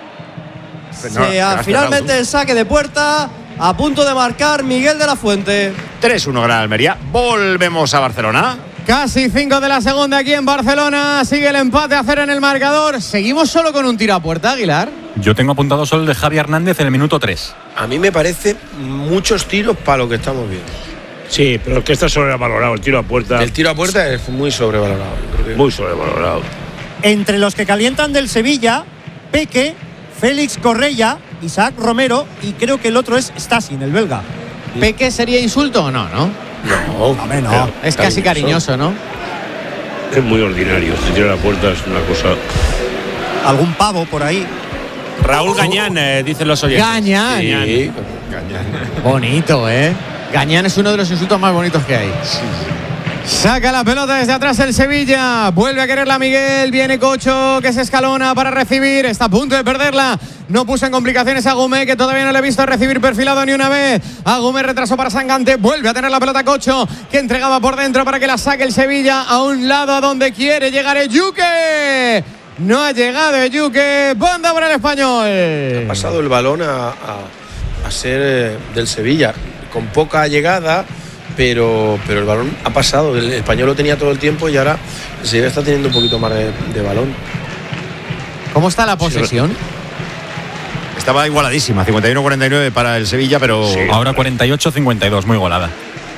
No, Se te ha- has finalmente cerrado el saque de puerta, a punto de marcar Miguel de la Fuente. tres uno Gran Almería. Volvemos a Barcelona. Casi cinco de la segunda aquí en Barcelona. Sigue el empate a cero en el marcador. Seguimos solo con un tiro a puerta, Aguilar. Yo tengo apuntado solo el de Javi Hernández en el minuto tres. A mí me parece muchos tiros para lo que estamos viendo. Sí, pero es que está sobrevalorado el tiro a puerta. El tiro a puerta es muy sobrevalorado. yo creo que- Muy sobrevalorado. Entre los que calientan del Sevilla, Peque, Félix Correia, Isaac Romero y creo que el otro es Stasin, el belga. ¿Peque sería insulto o no, no? No, Hombre, no. Claro, Es casi cariñoso, ¿no? Es muy ordinario. El tiro a la puerta es una cosa. Algún pavo por ahí. Raúl Gañán, eh, dicen los oyentes. Gañán. Sí. Bonito, ¿eh? Gañán es uno de los insultos más bonitos que hay. Saca la pelota desde atrás el Sevilla. Vuelve a quererla Miguel. Viene Cocho que se escalona para recibir. Está a punto de perderla. No puso en complicaciones a Gumé, que todavía no le he visto recibir perfilado ni una vez. A Gumé retrasó para Sangante. Vuelve a tener la pelota Cocho, que entregaba por dentro para que la saque el Sevilla a un lado a donde quiere llegar Eyuke. No ha llegado Eyuke. Banda para el Español. Ha pasado el balón a, a- a ser eh, del Sevilla, con poca llegada, pero, pero el balón ha pasado. El Español lo tenía todo el tiempo y ahora el Sevilla está teniendo un poquito más de, de balón. ¿Cómo está la posesión? Estaba igualadísima, cincuenta y uno cuarenta y nueve para el Sevilla, pero Ahora cuarenta y ocho cincuenta y dos, muy golada.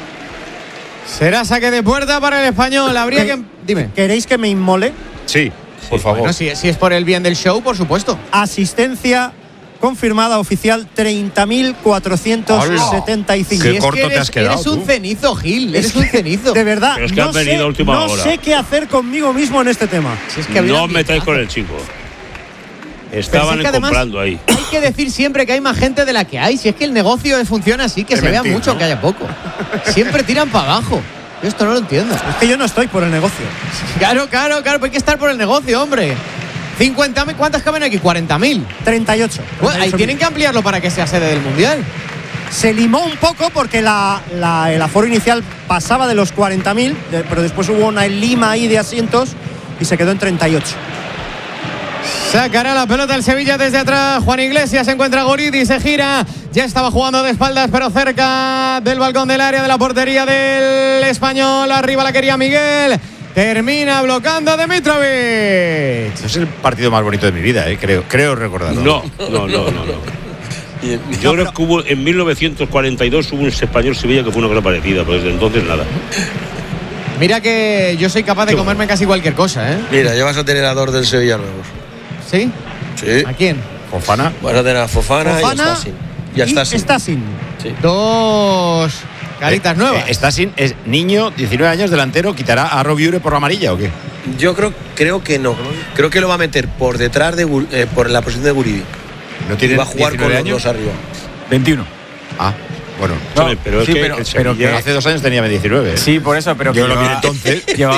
Será saque de puerta para el Español. Habría que. Dime. ¿Queréis que me inmole? sí, por favor. Bueno, si, si es por el bien del show, por supuesto. Asistencia confirmada oficial treinta mil cuatrocientos setenta y cinco. Qué Si es corto que te eres, has quedado, eres un tú. cenizo, Gil. Eres un cenizo. De verdad, Pero es que no, has venido sé, a última no hora. sé qué hacer conmigo mismo en este tema. Si es que había No os un metáis ambientazo. con el chico. Pero Estaban si es que además comprando ahí. Hay que decir siempre que hay más gente de la que hay. Si es que el negocio funciona así, que Es se vea mentira, mucho, ¿no? que haya poco. Siempre tiran para abajo. Yo esto no lo entiendo. Es que yo no estoy por el negocio. Claro, claro, claro. Pues hay que estar por el negocio, hombre. cincuenta mil, ¿cuántas caben aquí? cuarenta mil. treinta y ocho. Bueno, ahí tienen que ampliarlo para que sea sede del Mundial. Se limó un poco porque la, la- el aforo inicial pasaba de los cuarenta mil, de- pero después hubo una lima ahí de asientos y se quedó en treinta y ocho. Sacará la pelota el Sevilla desde atrás. Juan Iglesias se encuentra a Goridi, se gira. Ya estaba jugando de espaldas, pero cerca del balcón del área de la portería del Español. Arriba la quería Miguel. Termina bloqueando a Dimitrovic. Es el partido más bonito de mi vida, eh, creo, creo recordarlo. No, no, no, no. no. Yo creo que hubo, en mil novecientos cuarenta y dos hubo un Español Sevilla que fue una cosa parecida, pero desde entonces nada. Mira que yo soy capaz de comerme casi cualquier cosa, ¿eh? Mira, ya vas a tener a dos del Sevilla nuevos. ¿Sí? Sí. ¿A quién? Fofana. Vas a tener a Fofana, Fofana y a Stasin. Y a y Stasin. Stasin. Sí. Dos caritas Eh, nuevas. eh, está sin. Es niño, diecinueve años, delantero. ¿Quitará a Robiure por la amarilla o qué? Yo creo, creo que no. Creo que lo va a meter por detrás de Gur- eh, por la posición de Guridi. ¿No tiene Y va a jugar con diecinueve los años? dos arriba. veintiuno. Ah, bueno. No, pero, sí, es que pero- el pero Sevilla que- hace dos años tenía diecinueve. ¿eh? Sí, por eso, pero Yo que lo vi lleva- entonces. llevaba